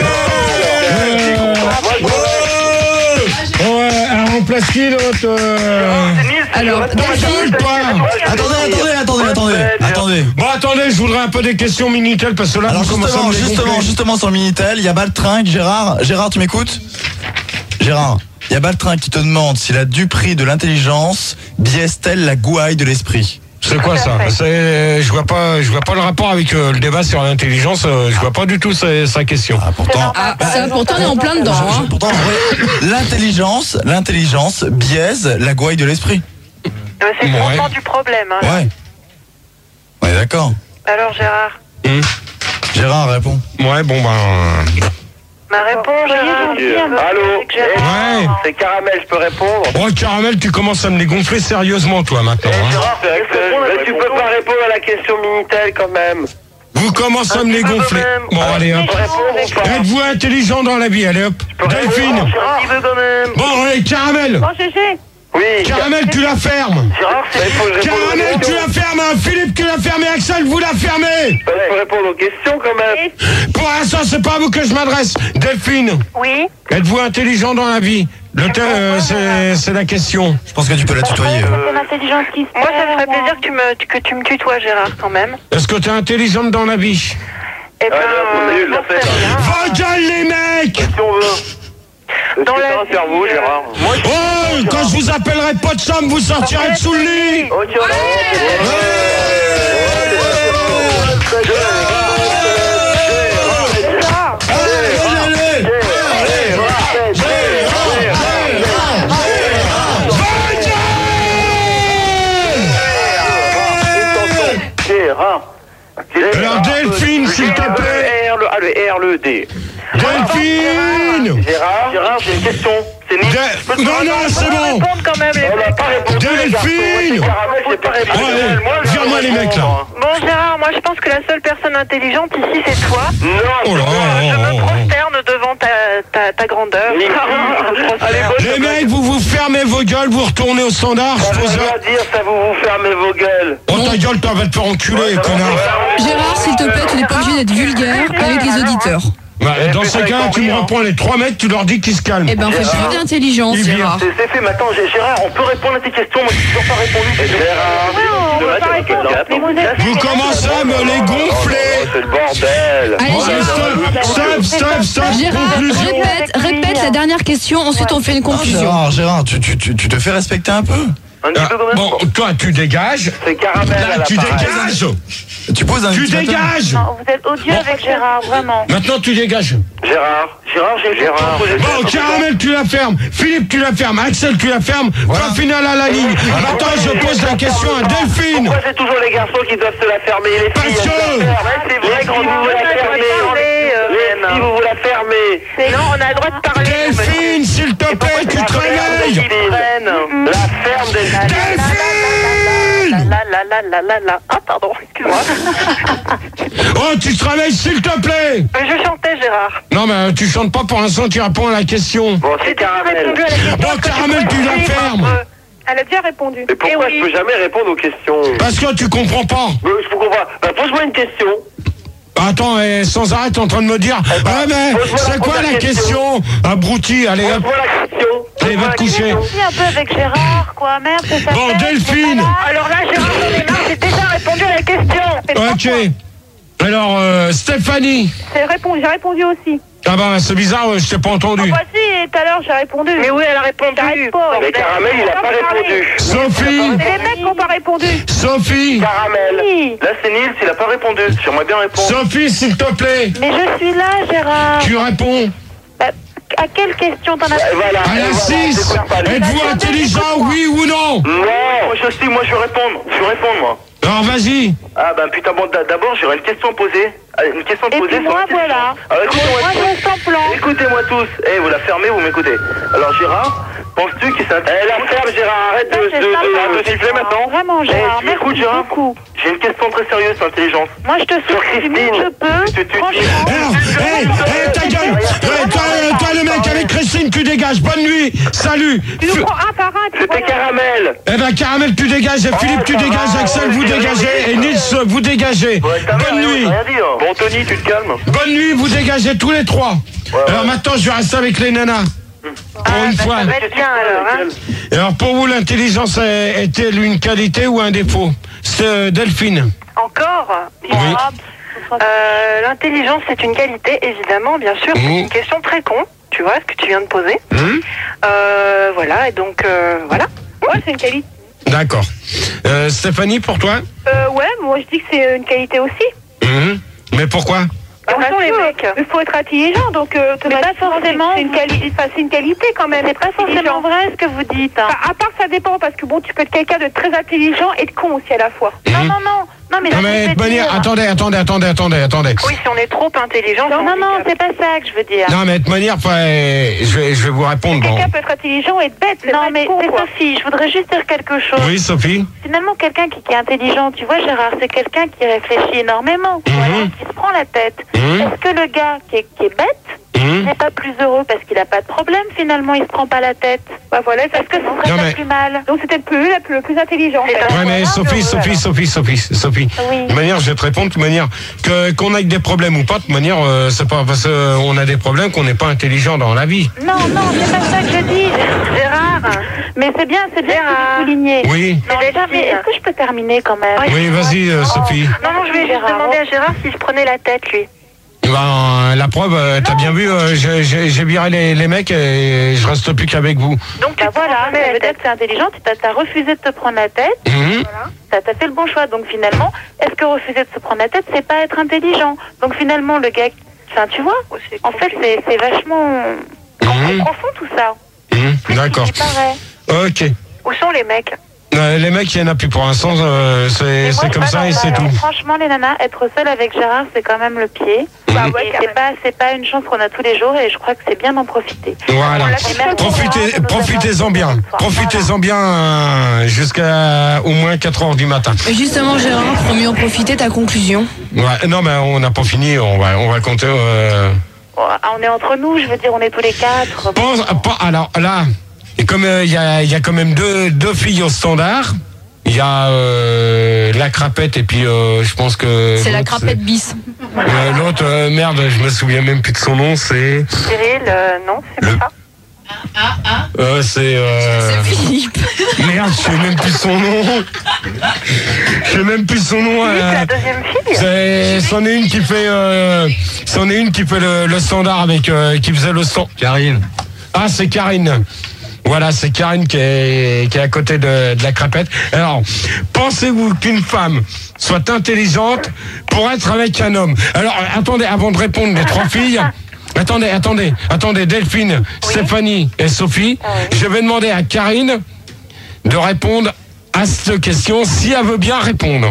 Ouais, alors on place qui l'autre euh... Alors, Delphine, toi. Attendez, attendez, attendez, attendez, attendez. Bon, attendez, je voudrais un peu des questions Minitel parce que là, Alors vous commencez à justement, me les justement, gonfler. justement sur le Minitel, il y a Baltrinck, Gérard, Gérard, tu m'écoutes? Gérard, il y a Baltrinck qui te demande si la duperie de l'intelligence biaise-t-elle la gouaille de l'esprit? C'est quoi ça? C'est, je vois pas, je vois pas le rapport avec euh, le débat sur l'intelligence. euh, je vois pas du tout sa, sa question. Ah, pourtant. ah, ça, pourtant, on est en plein dedans. Je- je- Hein. pourtant, en vrai, l'intelligence, l'intelligence biaise la gouaille de l'esprit. Euh, C'est le Ouais. fondement du problème. Hein. Ouais. On est d'accord. Alors, Gérard, Hum. Gérard, réponds. Ouais, bon ben. ma réponse, Gérard. Allô Ouais. C'est Caramel, je peux répondre? Oh, Caramel, tu commences à me les gonfler sérieusement, toi, maintenant. Hein. Gérard, c'est Axel. Mais tu peux pas répondre à la question Minitel quand même. Vous commencez à me les gonfler. Bon, allez, hop. Êtes-vous intelligent dans la vie? Allez, hop. Delphine. Bon, allez, Caramel. Bon, Gégé. Oui. Caramel, tu la fermes. Gérard, c'est il faut que je réponde aux Caramel, tu questions. la fermes. hein. Philippe, tu la fermes. Et Axel, vous la fermez. Il faut répondre aux questions quand même. Pour l'instant, c'est pas à vous que je m'adresse. Delphine, Oui. êtes-vous intelligent dans la vie? Le thème, euh, c'est- c'est la question. Je pense que tu peux la tutoyer. C'est l'intelligence qui se Moi, ça me ferait perd, plaisir que tu me, que tu me tutoies, Gérard, quand même. Est-ce que tu es intelligente dans la vie? Eh ben, Ah, non, c'est nul, j'en la fête. sais rien. Vos gueules, les mecs! Si on veut. Est-ce Dans que la t'as un vie, cerveau, euh, Gérard? Moi, je- Oh, quand je vous appellerai pas de somme, vous sortirez de sous le lit! Ok, alors, Gérard. Alors, Delphine, s'il te plaît. Le R, le A, le R, le D. Delphine! Gérard, Gérard, j'ai une question. C'est nul. De- Non, non, c'est bon! Répondre quand même, les On n'a mecs. pas répondu. les garçons. Delphine! Moi, c'est Caramel, j'ai pas répondu. Ouais, Moi, je vire-moi les mecs, là. réponds. Bon, Gérard, moi, je pense que la seule personne intelligente ici, c'est toi. Non, Oh là Je là. me prosterne devant ta, ta, ta grandeur. Allez, Les mecs, vous vous fermez vos gueules, vous retournez au standard, Ça je veut pose rien un... dire, ça vous vous fermez vos gueules. Oh ta gueule, t'en vas te faire enculer, connard! Gérard, s'il te plaît, tu n'es pas obligé d'être vulgaire avec les auditeurs. Bah, dans ces cas, tu me reprends les trois mecs, tu leur dis qu'ils se calment. Eh ben, fais preuve d'intelligence, Il vient. Gérard. C'est c'est fait, mais attends, Gé- Gérard, on peut répondre à tes questions, moi j'ai toujours pas répondu. Gérard, Ouais, on va pas répondre. Mais vous êtes- Vous commencez à me les gonfler! c'est le bordel. Allez, Ouais, Gérard. stop, stop, stop, stop, Gérard, conclusion! répète, répète la dernière question, ensuite on fait une Oh, conclusion. Gérard, Gérard, tu, tu, tu, tu te fais respecter un peu. Un petit Ah, peu quand même. bon, toi, tu dégages. C'est Caramel à Là, la tu parole. dégages! Tu poses un Tu ultimatum. dégages! Non, vous êtes odieux avec Gérard, vraiment. Maintenant, tu dégages. Gérard, Gérard, j'ai Gérard. Bon, Caramel, tu la fermes. Philippe, tu la fermes. Axel, tu la fermes. Point final à la ligne. Maintenant, je pose la question à Delphine. Pourquoi c'est toujours les garçons qui doivent se la fermer, les filles? Parce elles que- se la ferment. Ouais, c'est vrai, quand vous vous la fermez. Les filles, vous vous la fermez. Non, on a le droit de parler. Delphine, s'il te plaît, tu te réveilles. La ferme des Delphine! La la la la la la. Ah, pardon, excuse-moi. Oh, tu te réveilles, s'il te plaît. Euh, Je chantais, Gérard. Non, mais tu chantes pas pour l'instant, tu réponds à la question. Bon, J'ai c'est déjà Caramel. répondu à la question. Bon, Caramel, tu la fermes. Elle a déjà répondu. Mais pourquoi Eh oui. je peux jamais répondre aux questions? Parce que tu comprends pas. Mais je comprends pas. Bah, pose-moi une question. Attends, eh, sans arrêt, t'es en train de me dire. Ouais, mais pose-moi la c'est quoi première la question? Abruti, allez hop. Pose-moi la question. Allez, va te coucher. Aussi un peu avec Gérard, quoi, merde, c'est ça. Bon, Delphine. Alors là, Gérard, j'en ai marre, j'ai déjà répondu à la question. Ok. Alors, euh, Stéphanie. J'ai répondu, j'ai répondu aussi. Ah bah, c'est bizarre, euh, je t'ai pas entendu. Ah bah si, tout à l'heure j'ai répondu. Mais oui, elle a répondu. T'arrêtes pas. Mais Caramel, il a pas répondu. Sophie. C'est les mecs qui n'ont pas répondu. Sophie. Caramel. Oui. Là, c'est Nils, il a pas répondu. J'aimerais bien répondre. Sophie, s'il te plaît. Mais je suis là, Gérard. Tu réponds. Bah, à quelle question t'en as Et voilà. À et la voilà, six. t'écoutes pas, lui. Êtes-vous intelligent, oui ou non? Non, moi je suis, moi je veux répondre. Je veux répondre, moi. Alors, vas-y. Ah ben putain, bon, d- d'abord j'aurais une question à poser. Ah, Une question à Et poser puis moi, sur une question. voilà. Alors écoutez-moi Moi, tous. je sens plan. Écoutez-moi tous. Eh, vous la fermez, vous m'écoutez. Alors Gérard, penses-tu qu'il s'intéresse? Eh, la ferme, Gérard, arrête de, Ça, de, c'est de, sympa, de, de siffler maintenant. Vraiment, Gérard, Eh, tu m'écoutes, merci Gérard beaucoup. J'ai une question très sérieuse sur l'intelligence. Moi, je te Sur souhaite du mieux que je Christine. peux. Tu- tu- tu- Franchement. Alors, hé, hé, ta gueule. Eh, toi, euh, toi, le mec avec Christine, tu dégages. Bonne nuit. Salut. Tu nous F- prends un par un et puis C'était voilà. Caramel. Eh ben, Caramel, tu dégages. Et Philippe, tu ça dégages. va, Axel, ouais, vous c'est dégagez. rien, Et ça. Nils, vous dégagez. Ouais, ta mère, Bonne rien, nuit. rien dire. Bon, Tony, tu te calmes. Bonne nuit, vous dégagez tous les trois. Alors maintenant, je vais rester avec les nanas. Pour une bah, fois. ça va être bien alors. Hein. Et alors, pour vous, l'intelligence est- est-elle une qualité ou un défaut? C'est euh, Delphine. Encore Oui. Euh, L'intelligence, c'est une qualité, évidemment, bien sûr. C'est Mmh. une question très con, tu vois, ce que tu viens de poser. Hum, Euh, voilà, et donc, euh, voilà. Ouais, c'est une qualité. D'accord. Euh, Stéphanie, pour toi? Euh, ouais, moi je dis que c'est une qualité aussi. Hum, Mais pourquoi? Attention, les mecs. Il faut être intelligent, donc euh, Mais pas forcément. C'est une, quali- enfin, c'est une qualité quand même. C'est pas forcément vrai ce que vous dites. Hein. Enfin, à part ça dépend parce que bon, tu peux être quelqu'un de très intelligent et de con aussi à la fois. Non, Mhm. non, non. Non, mais, Non, mais de manière, attendez, attendez, attendez, attendez, attendez. Oui, si on est trop intelligent. Non, non, non, c'est pas ça que je veux dire. Non, mais de manière, enfin, je vais, je vais vous répondre. Bon. Quelqu'un peut être intelligent et être bête. Non, mais c'est Sophie, je voudrais juste dire quelque chose. Oui, Sophie. Finalement, quelqu'un qui, qui est intelligent, tu vois, Gérard, c'est quelqu'un qui réfléchit énormément, Mhm. voilà, qui se prend la tête. Mhm. Est-ce que le gars qui est, qui est bête Mhm. n'est pas plus heureux parce qu'il n'a pas de problème, finalement, il se prend pas la tête? Bah voilà, est-ce que ce serait Non, pas mais- plus mal? Donc c'était le plus, le plus, le plus intelligent. Ouais, mais Sophie, Sophie, Sophie, Sophie, Sophie. Oui. De manière, je vais te répondre, de manière, que, qu'on ait des problèmes ou pas, de manière, euh, c'est pas parce qu'on a des problèmes qu'on n'est pas intelligent dans la vie. Non, non, c'est pas ça que je dis, Gérard. Mais c'est bien, c'est bien que vous soulignez. Oui. Non, déjà, mais est-ce que je peux terminer quand même? Oui, vas-y, euh, Sophie. Non, non, je vais juste Gérard. demander à Gérard s'il se prenait la tête, lui. Ben, la preuve, euh, t'as bien vu, euh, j'ai, j'ai, j'ai viré les, les mecs et je reste plus qu'avec vous. Donc, tu Bah voilà, prends ça jamais veut la dire tête. que c'est intelligent, tu t'as, t'as refusé de te prendre la tête, Mhm. t'as, t'as fait le bon choix. Donc finalement, est-ce que refuser de se prendre la tête, c'est pas être intelligent? Donc finalement, le gars, enfin tu vois, en fait, c'est, c'est vachement Mhm. profond tout ça. Mhm. D'accord. Il paraît. Ok. Où sont les mecs? Euh, les mecs, il n'y en a plus pour l'instant, euh, c'est, Mais moi, c'est comme ah ça non, et bah, c'est alors, tout. franchement, les nanas, être seule avec Gérard, c'est quand même le pied. Bah Et c'est pas, c'est pas une chance qu'on a tous les jours et je crois que c'est bien d'en profiter. Voilà. Profitez, profitez-en bien. Profitez-en bien euh, jusqu'à au moins quatre heures du matin. Et justement, Gérard, pour mieux en profiter, ta conclusion. Ouais, non, mais on n'a pas fini. On va, on va compter. Euh... On est entre nous, je veux dire, on est tous les quatre. Pense, pas, alors là, et comme il euh, y, a, y a quand même deux, deux filles au standard. Il y a euh, la crapette et puis euh, je pense que... C'est la l'autre, crapette bis. Euh, l'autre, euh, merde, je me souviens même plus de son nom, c'est... Cyril, euh, non, c'est Le- pas ça. Euh, c'est... Euh... C'est Philippe. Merde, je sais même plus son nom. Je sais même plus son nom. C'est euh, la deuxième fille. c'est, c'en est une qui fait... Euh, c'en est une qui fait le, le standard avec... Euh, qui faisait le stand. Karine. Ah, c'est Karine. Voilà, c'est Karine qui est, qui est à côté de, de la crapette. Alors, pensez-vous qu'une femme soit intelligente pour être avec un homme? Alors, attendez, avant de répondre les trois filles, attendez, attendez, attendez, Delphine, Stéphanie et Sophie, je vais demander à Karine de répondre à cette question si elle veut bien répondre.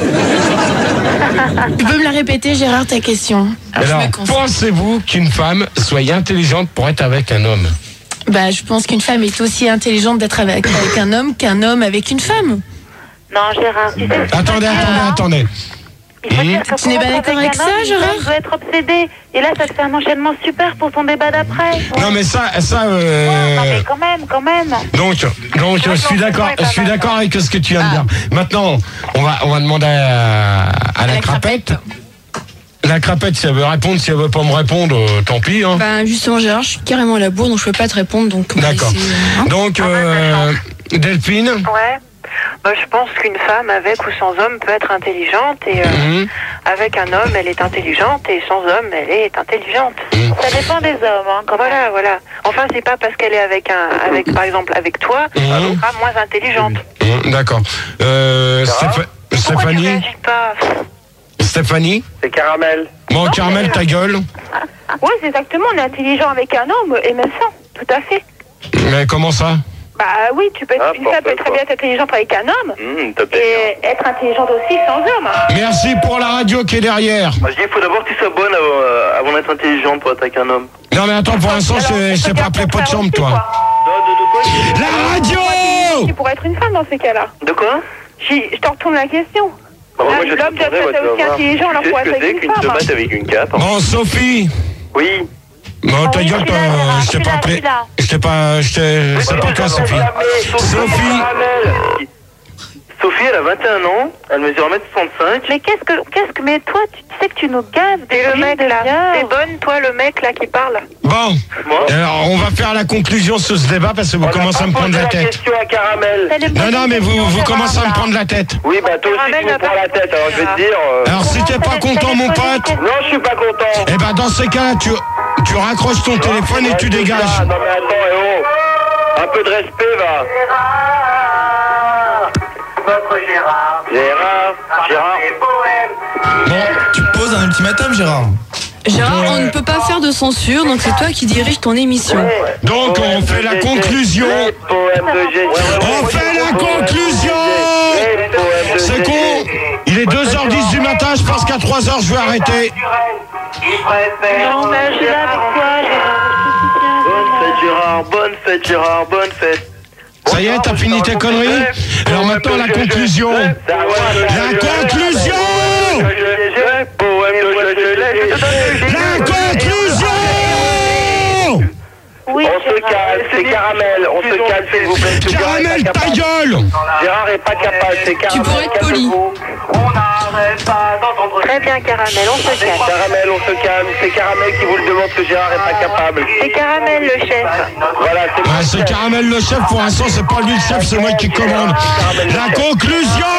Tu peux me la répéter, Gérard, ta question? Alors, pensez-vous qu'une femme soit intelligente pour être avec un homme? Bah, je pense qu'une femme est aussi intelligente d'être avec, avec un homme qu'un homme avec une femme. Non, Gérard, tu sais... Attendez, attendez, attendez. Il faut dire que Tu n'es pour pas être d'accord avec un ça, homme, une Gérard? femme doit être obsédée. Et là, ça te fait un enchaînement super pour ton débat d'après. Non, mais ça, ça... Euh... Non, mais quand même, quand même. Donc, donc je suis d'accord, je suis d'accord avec ce que tu viens de dire. Maintenant, on va, on va demander à, à la, la crapette. La crapette, si elle veut répondre, si elle veut pas me répondre, euh, tant pis. Hein. Ben justement, Gérard, je suis carrément à la bourre, donc je peux pas te répondre. Donc on va D'accord. essayer, hein. Donc, euh, Delphine. Ouais. Bah, je pense qu'une femme avec ou sans homme peut être intelligente et euh, Mhm. avec un homme elle est intelligente et sans homme elle est intelligente. Ça dépend des hommes, hein, quand Voilà, voilà. Enfin c'est pas parce qu'elle est avec un, avec par exemple avec toi, Mhm. qu'elle sera moins intelligente. Hum, D'accord. Euh, Stéph- Pourquoi tu Stéphanie. réagis pas? Stéphanie. C'est caramel. Bon, Carmel, ta gueule. Oui, c'est exactement, on est intelligent avec un homme et même sans, tout à fait. Mais comment ça? Bah oui, tu peux être, Ah, une femme peut très pourquoi bien être intelligente avec un homme Hum, t'as bien. et être intelligente aussi sans homme. hein. Merci pour la radio qui est derrière. Moi, je dis, il faut d'abord que tu sois bonne avant, euh, avant d'être intelligente pour être avec un homme. Non, mais attends, pour l'instant, Alors, je on je peut t'ai dire pas appelé le pot de contraire chambre, aussi, toi. quoi. De, de, de quoi La radio! Tu pourrais être une femme dans ces cas-là. De quoi Je, je te retourne la question. Bah, moi, je L'homme te doit répondrai, être bah, tu vas aussi voir. intelligent, alors Tu sais pour ce être que c'est avec qu'une une femme. tomate avec une cape? Bon, Sophie. Oui. Bon, ta oui, gueule, je suis toi, là, Gérard, je je t'ai suis pas là, appelé. je suis là. Je t'ai pas, je t'ai, c'est pas toi, Sophie. Sophie. Sophie, elle a vingt et un ans, elle mesure un mètre soixante-cinq. Mais qu'est-ce que, qu'est-ce que, mais toi, tu sais que tu nous gaves Et le depuis mec des là, heures. t'es bonne toi le mec là qui parle? Bon, Moi alors on va faire la conclusion sur ce débat parce que vous commencez à me prendre la tête. question à Caramel. T'as le Non, non, mais vous, vous commencez à me prendre la tête. Oui, bah toi aussi Caramel tu me n'a prends pas la tête, alors je vais te dire... euh, Alors si t'es pas content, mon pote, Non, je suis pas content. eh ben dans ces cas-là, tu, tu raccroches ton téléphone et tu dégages. Ah, non mais attends, eh oh. Un peu de respect, va. Votre Gérard. Gérard, Gérard. Bon, Tu poses un ultimatum, Gérard. Gérard, on ne peut pas faire de censure, donc c'est toi qui dirige ton émission. donc on fait la conclusion. Les poèmes de G G. On fait la conclusion. Les poèmes de C'est G G. con. Il est deux heures dix du matin, je pense qu'à trois heures, je vais arrêter. Non, mais je suis là avec toi, Bonne fête Gérard, bonne fête Gérard, bonne fête. Ça y est, t'as fini tes conneries? Alors maintenant, la conclusion. La conclusion! La conclusion! Oui, On se calme, c'est Caramel, on se calme s'il vous plaît. Caramel, ta gueule! Gérard est pas capable, c'est Caramel. Tu pourrais être poli. On n'arrête pas d'entendre. très bien, Caramel, on se calme. Caramel, on se calme, c'est Caramel qui vous le demande que Gérard est pas capable. C'est Caramel le chef. Voilà, c'est Ah, c'est Caramel le chef, pour l'instant, c'est pas lui le chef, c'est moi qui commande. La conclusion!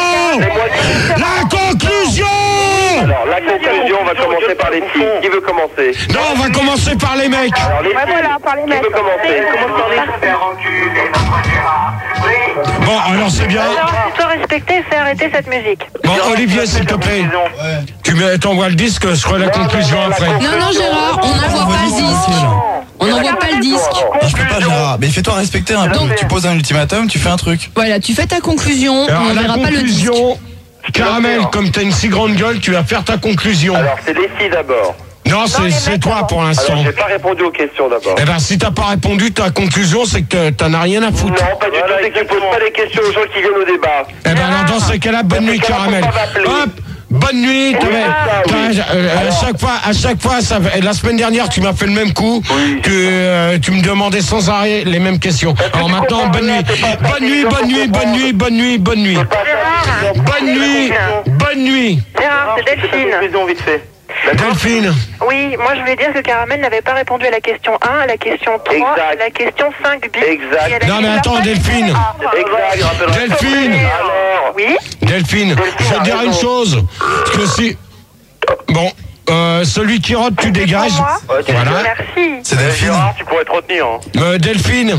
La conclusion! Alors, la conclusion, on va commencer par les filles. Qui veut commencer? Non, on va commencer par les mecs. Alors, les filles, voilà, par les qui mecs. veut commencer? Commence par les Faire enculer notre Gérard. Oui. Bon, alors c'est bien. Alors, si tu dois respecter, fais arrêter cette musique. Bon, Olivier, s'il te plaît. Tu mets, t'envoies le disque, je ferai la conclusion après. Non, non, Gérard, on n'envoie pas le disque. On n'envoie pas le disque. Non, je peux pas, Gérard. Mais fais-toi respecter un peu. Tu poses un ultimatum, tu fais un truc. Voilà, tu fais ta conclusion, Alors, on la verra pas le disque. conclusion, Caramel, comme t'as une si grande gueule, tu vas faire ta conclusion. Alors, c'est les filles d'abord. Non, c'est c'est toi pour l'instant. Alors, j'ai pas répondu aux questions d'abord. Eh ben, si t'as pas répondu, ta conclusion, c'est que t'en as rien à foutre. Non, pas du tout, c'est que tu poses pas les questions aux gens qui viennent au débat. Eh ben, alors, dans ces cas-là, bonne nuit, Caramel. Hop! Bonne nuit, t'as- t'as- euh, à chaque fois, à chaque fois, ça, fait- la semaine dernière, tu m'as fait le même coup, que euh, tu me demandais sans arrêt les mêmes questions. Alors maintenant, bonne nuit, bonne nuit, bonne nuit, bonne nuit, bonne nuit, bonne nuit, bonne nuit, bonne nuit. Gérard, c'est Delphine. Conclusion vite fait. Delphine, Oui, moi je voulais dire que Caramel n'avait pas répondu à la question un, à la question trois, Exact. à la question cinq bis. Exact. Et elle a non dit mais la attends, fin. Delphine, Exact, rappelle-moi. Delphine, Alors, Oui, Delphine, je vais te dire une chose, que si, bon, euh, celui qui rote, tu dégages. moi. Voilà. Merci. C'est Delphine. Gérard, tu pourrais te retenir. Hein. Euh, Delphine,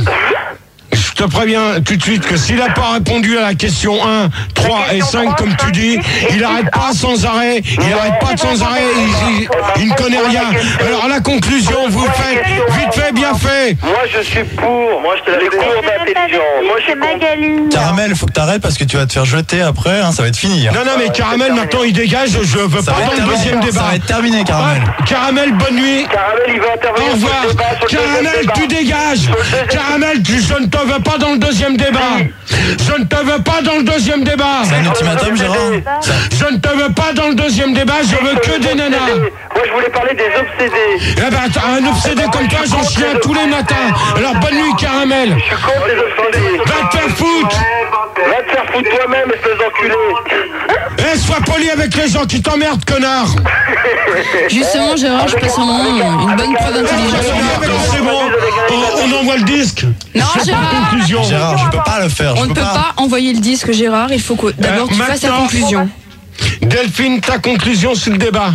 je te préviens tout de suite que s'il n'a pas répondu à la question un, trois et cinq, comme tu dis, il arrête pas sans arrêt, il arrête pas de sans arrêt, il, il- il ne connaît rien. Alors la conclusion, vous faites vite fait, bien fait. Moi, je suis pour. Moi, je te l'avais cours d'intelligence. Moi, je C'est suis pour. Magali. Caramel, faut que t'arrêtes parce que tu vas te faire jeter après, hein, ça va être fini. hein. Non, non, mais Caramel, maintenant il dégage, je veux Ça pas va dans être le terminé, deuxième ça débat. va être terminé, Caramel. Hop, Caramel, bonne nuit. Caramel, il va intervenir Au revoir. sur le débat, sur le deuxième Caramel, débat. tu dégages. Caramel, tu, je ne te veux pas dans le deuxième débat. Je ne te veux pas dans le deuxième débat. C'est un ultimatum, Gérard. Je ne te veux pas dans le deuxième débat, je veux que des nanas. Moi, je voulais parler des obsédés. Eh ben, t'as un obsédé comme toi, j'en chie un tous les matins. Alors, bonne nuit, Caramel. Je suis contre les obsédés. Va te faire foutre. Va te faire foutre toi-même, espèce d'enculé. Eh, sois poli avec les gens qui t'emmerdent, connard. Justement, Gérard, je passe un moment, une bonne preuve d'intelligence. C'est bon, on, on envoie le disque. Non, C'est pas Gérard. la conclusion. Gérard, je peux pas le faire. Je On ne peux peut pas envoyer le disque, Gérard, il faut que d'abord Euh, tu fasses la maintenant- conclusion. Delphine, ta conclusion sur le débat.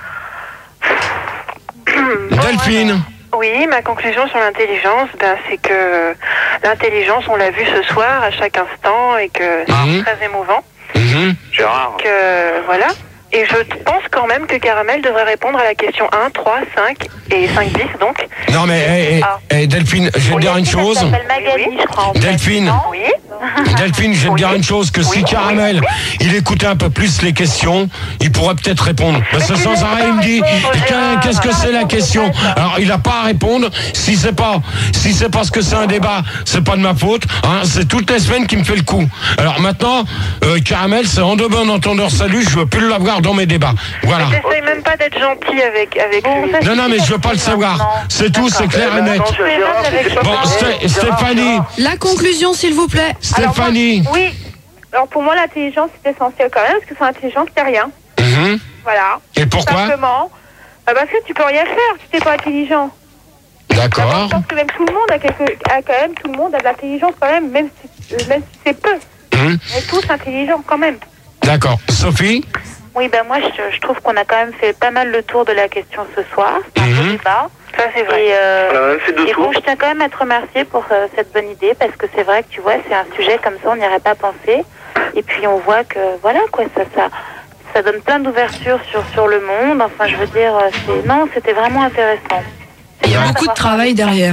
Delphine. Oui, ma conclusion sur l'intelligence, ben, c'est que l'intelligence, on l'a vu ce soir à chaque instant et que c'est Mhm. très émouvant. Mhm. Gérard. Que, voilà. Et je pense quand même que Caramel devrait répondre à la question un, trois, cinq et cinq bis, donc. Non mais eh, eh, Ah. eh, Delphine, je vais te dire une chose. Elle s'appelle Magali, je crois. en fait. Delphine, Oui. Delphine, je vais te dire une chose, que si Caramel, il écoutait un peu plus les questions, il pourrait peut-être répondre. Parce que sans arrêt, il me dit, Qu'un- qu'est-ce que c'est la question? Alors, il n'a pas à répondre. Si c'est pas, si c'est parce que c'est un débat, c'est pas de ma faute. Hein, c'est toutes les semaines qu'il me fait le coup. Alors maintenant, euh, Caramel, c'est en de bon entendeur salut, je veux plus l'avoir dans mes débats. Voilà. J'essaye même pas d'être gentil avec, avec lui. Non, non, mais je veux pas le savoir. C'est tout, c'est clair et net. Bon, Sté- Stéphanie, La conclusion, s'il vous plaît. Stéphanie. Oui. Alors pour moi, l'intelligence, c'est essentiel quand même, parce que sans intelligence, c'est rien. Mhm. Voilà. Et pourquoi? Simplement. Bah, parce que tu peux rien faire si t'es pas intelligent. D'accord. Je pense que même tout le monde a, quelque, a quand même, tout le monde a de l'intelligence quand même, même si, euh, même si c'est peu. Mhm. On est tous intelligents quand même. D'accord. Sophie? Oui, ben moi, je, je trouve qu'on a quand même fait pas mal le tour de la question ce soir. C'est un Mhm. beau débat. Ça, c'est vrai. Et, euh, On a même fait deux et bon, tours. je tiens quand même à te remercier pour euh, cette bonne idée, parce que c'est vrai que tu vois, c'est un sujet comme ça, on n'y aurait pas pensé. Et puis on voit que, voilà, quoi, ça, ça, ça donne plein d'ouverture sur, sur le monde. Enfin, je veux dire, euh, c'est, non, c'était vraiment intéressant. Il y a beaucoup de travail derrière. Et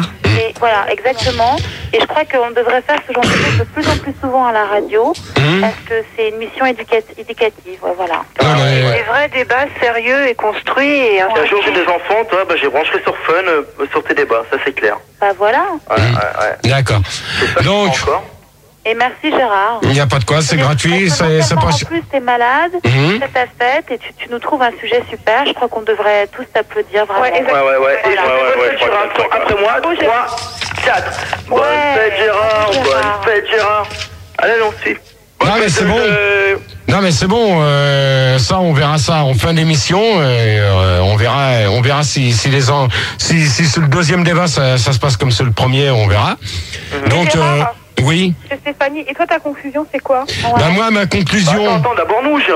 Et voilà, exactement. Et je crois qu'on devrait faire ce genre de choses de plus en plus souvent à la radio, Mmh. parce que c'est une mission éducat- éducative. Ouais, voilà. Non, mais- Des vrais débats sérieux et construits. Et Si un jour j'ai des enfants, toi, bah, j'ai brancherai sur Fun, euh, sur tes débats, ça c'est clair. Bah voilà. Ouais, ouais, ouais. D'accord. C'est ça que Donc, je fais encore. Et merci Gérard. il n'y a pas de quoi, c'est gratuit, Parce que c'est non c'est seulement, pas... En plus, t'es malade, Mhm. c'est ta fête, et tu, tu nous trouves un sujet super. Je crois qu'on devrait tous t'applaudir vraiment. Ouais, Ouais, ouais, ouais. Et Voilà. je Ouais, ouais, ouais, sur un tour après moi, Oh, j'ai- trois, quatre. Bonne Ouais. fête Gérard, Gérard. bonne fête Gérard. Allez, on suit. Non, mais c'est bon. Non mais c'est bon, euh, ça on verra ça en fin d'émission. Et, euh, on verra, on verra si si les en, si si sur le deuxième débat ça, ça se passe comme sur le premier, on verra. Donc euh, Gérard. oui. C'est Stéphanie. Et toi, ta conclusion, c'est quoi? Bah moi ma conclusion. Attends, attends, d'abord nous, Gérard.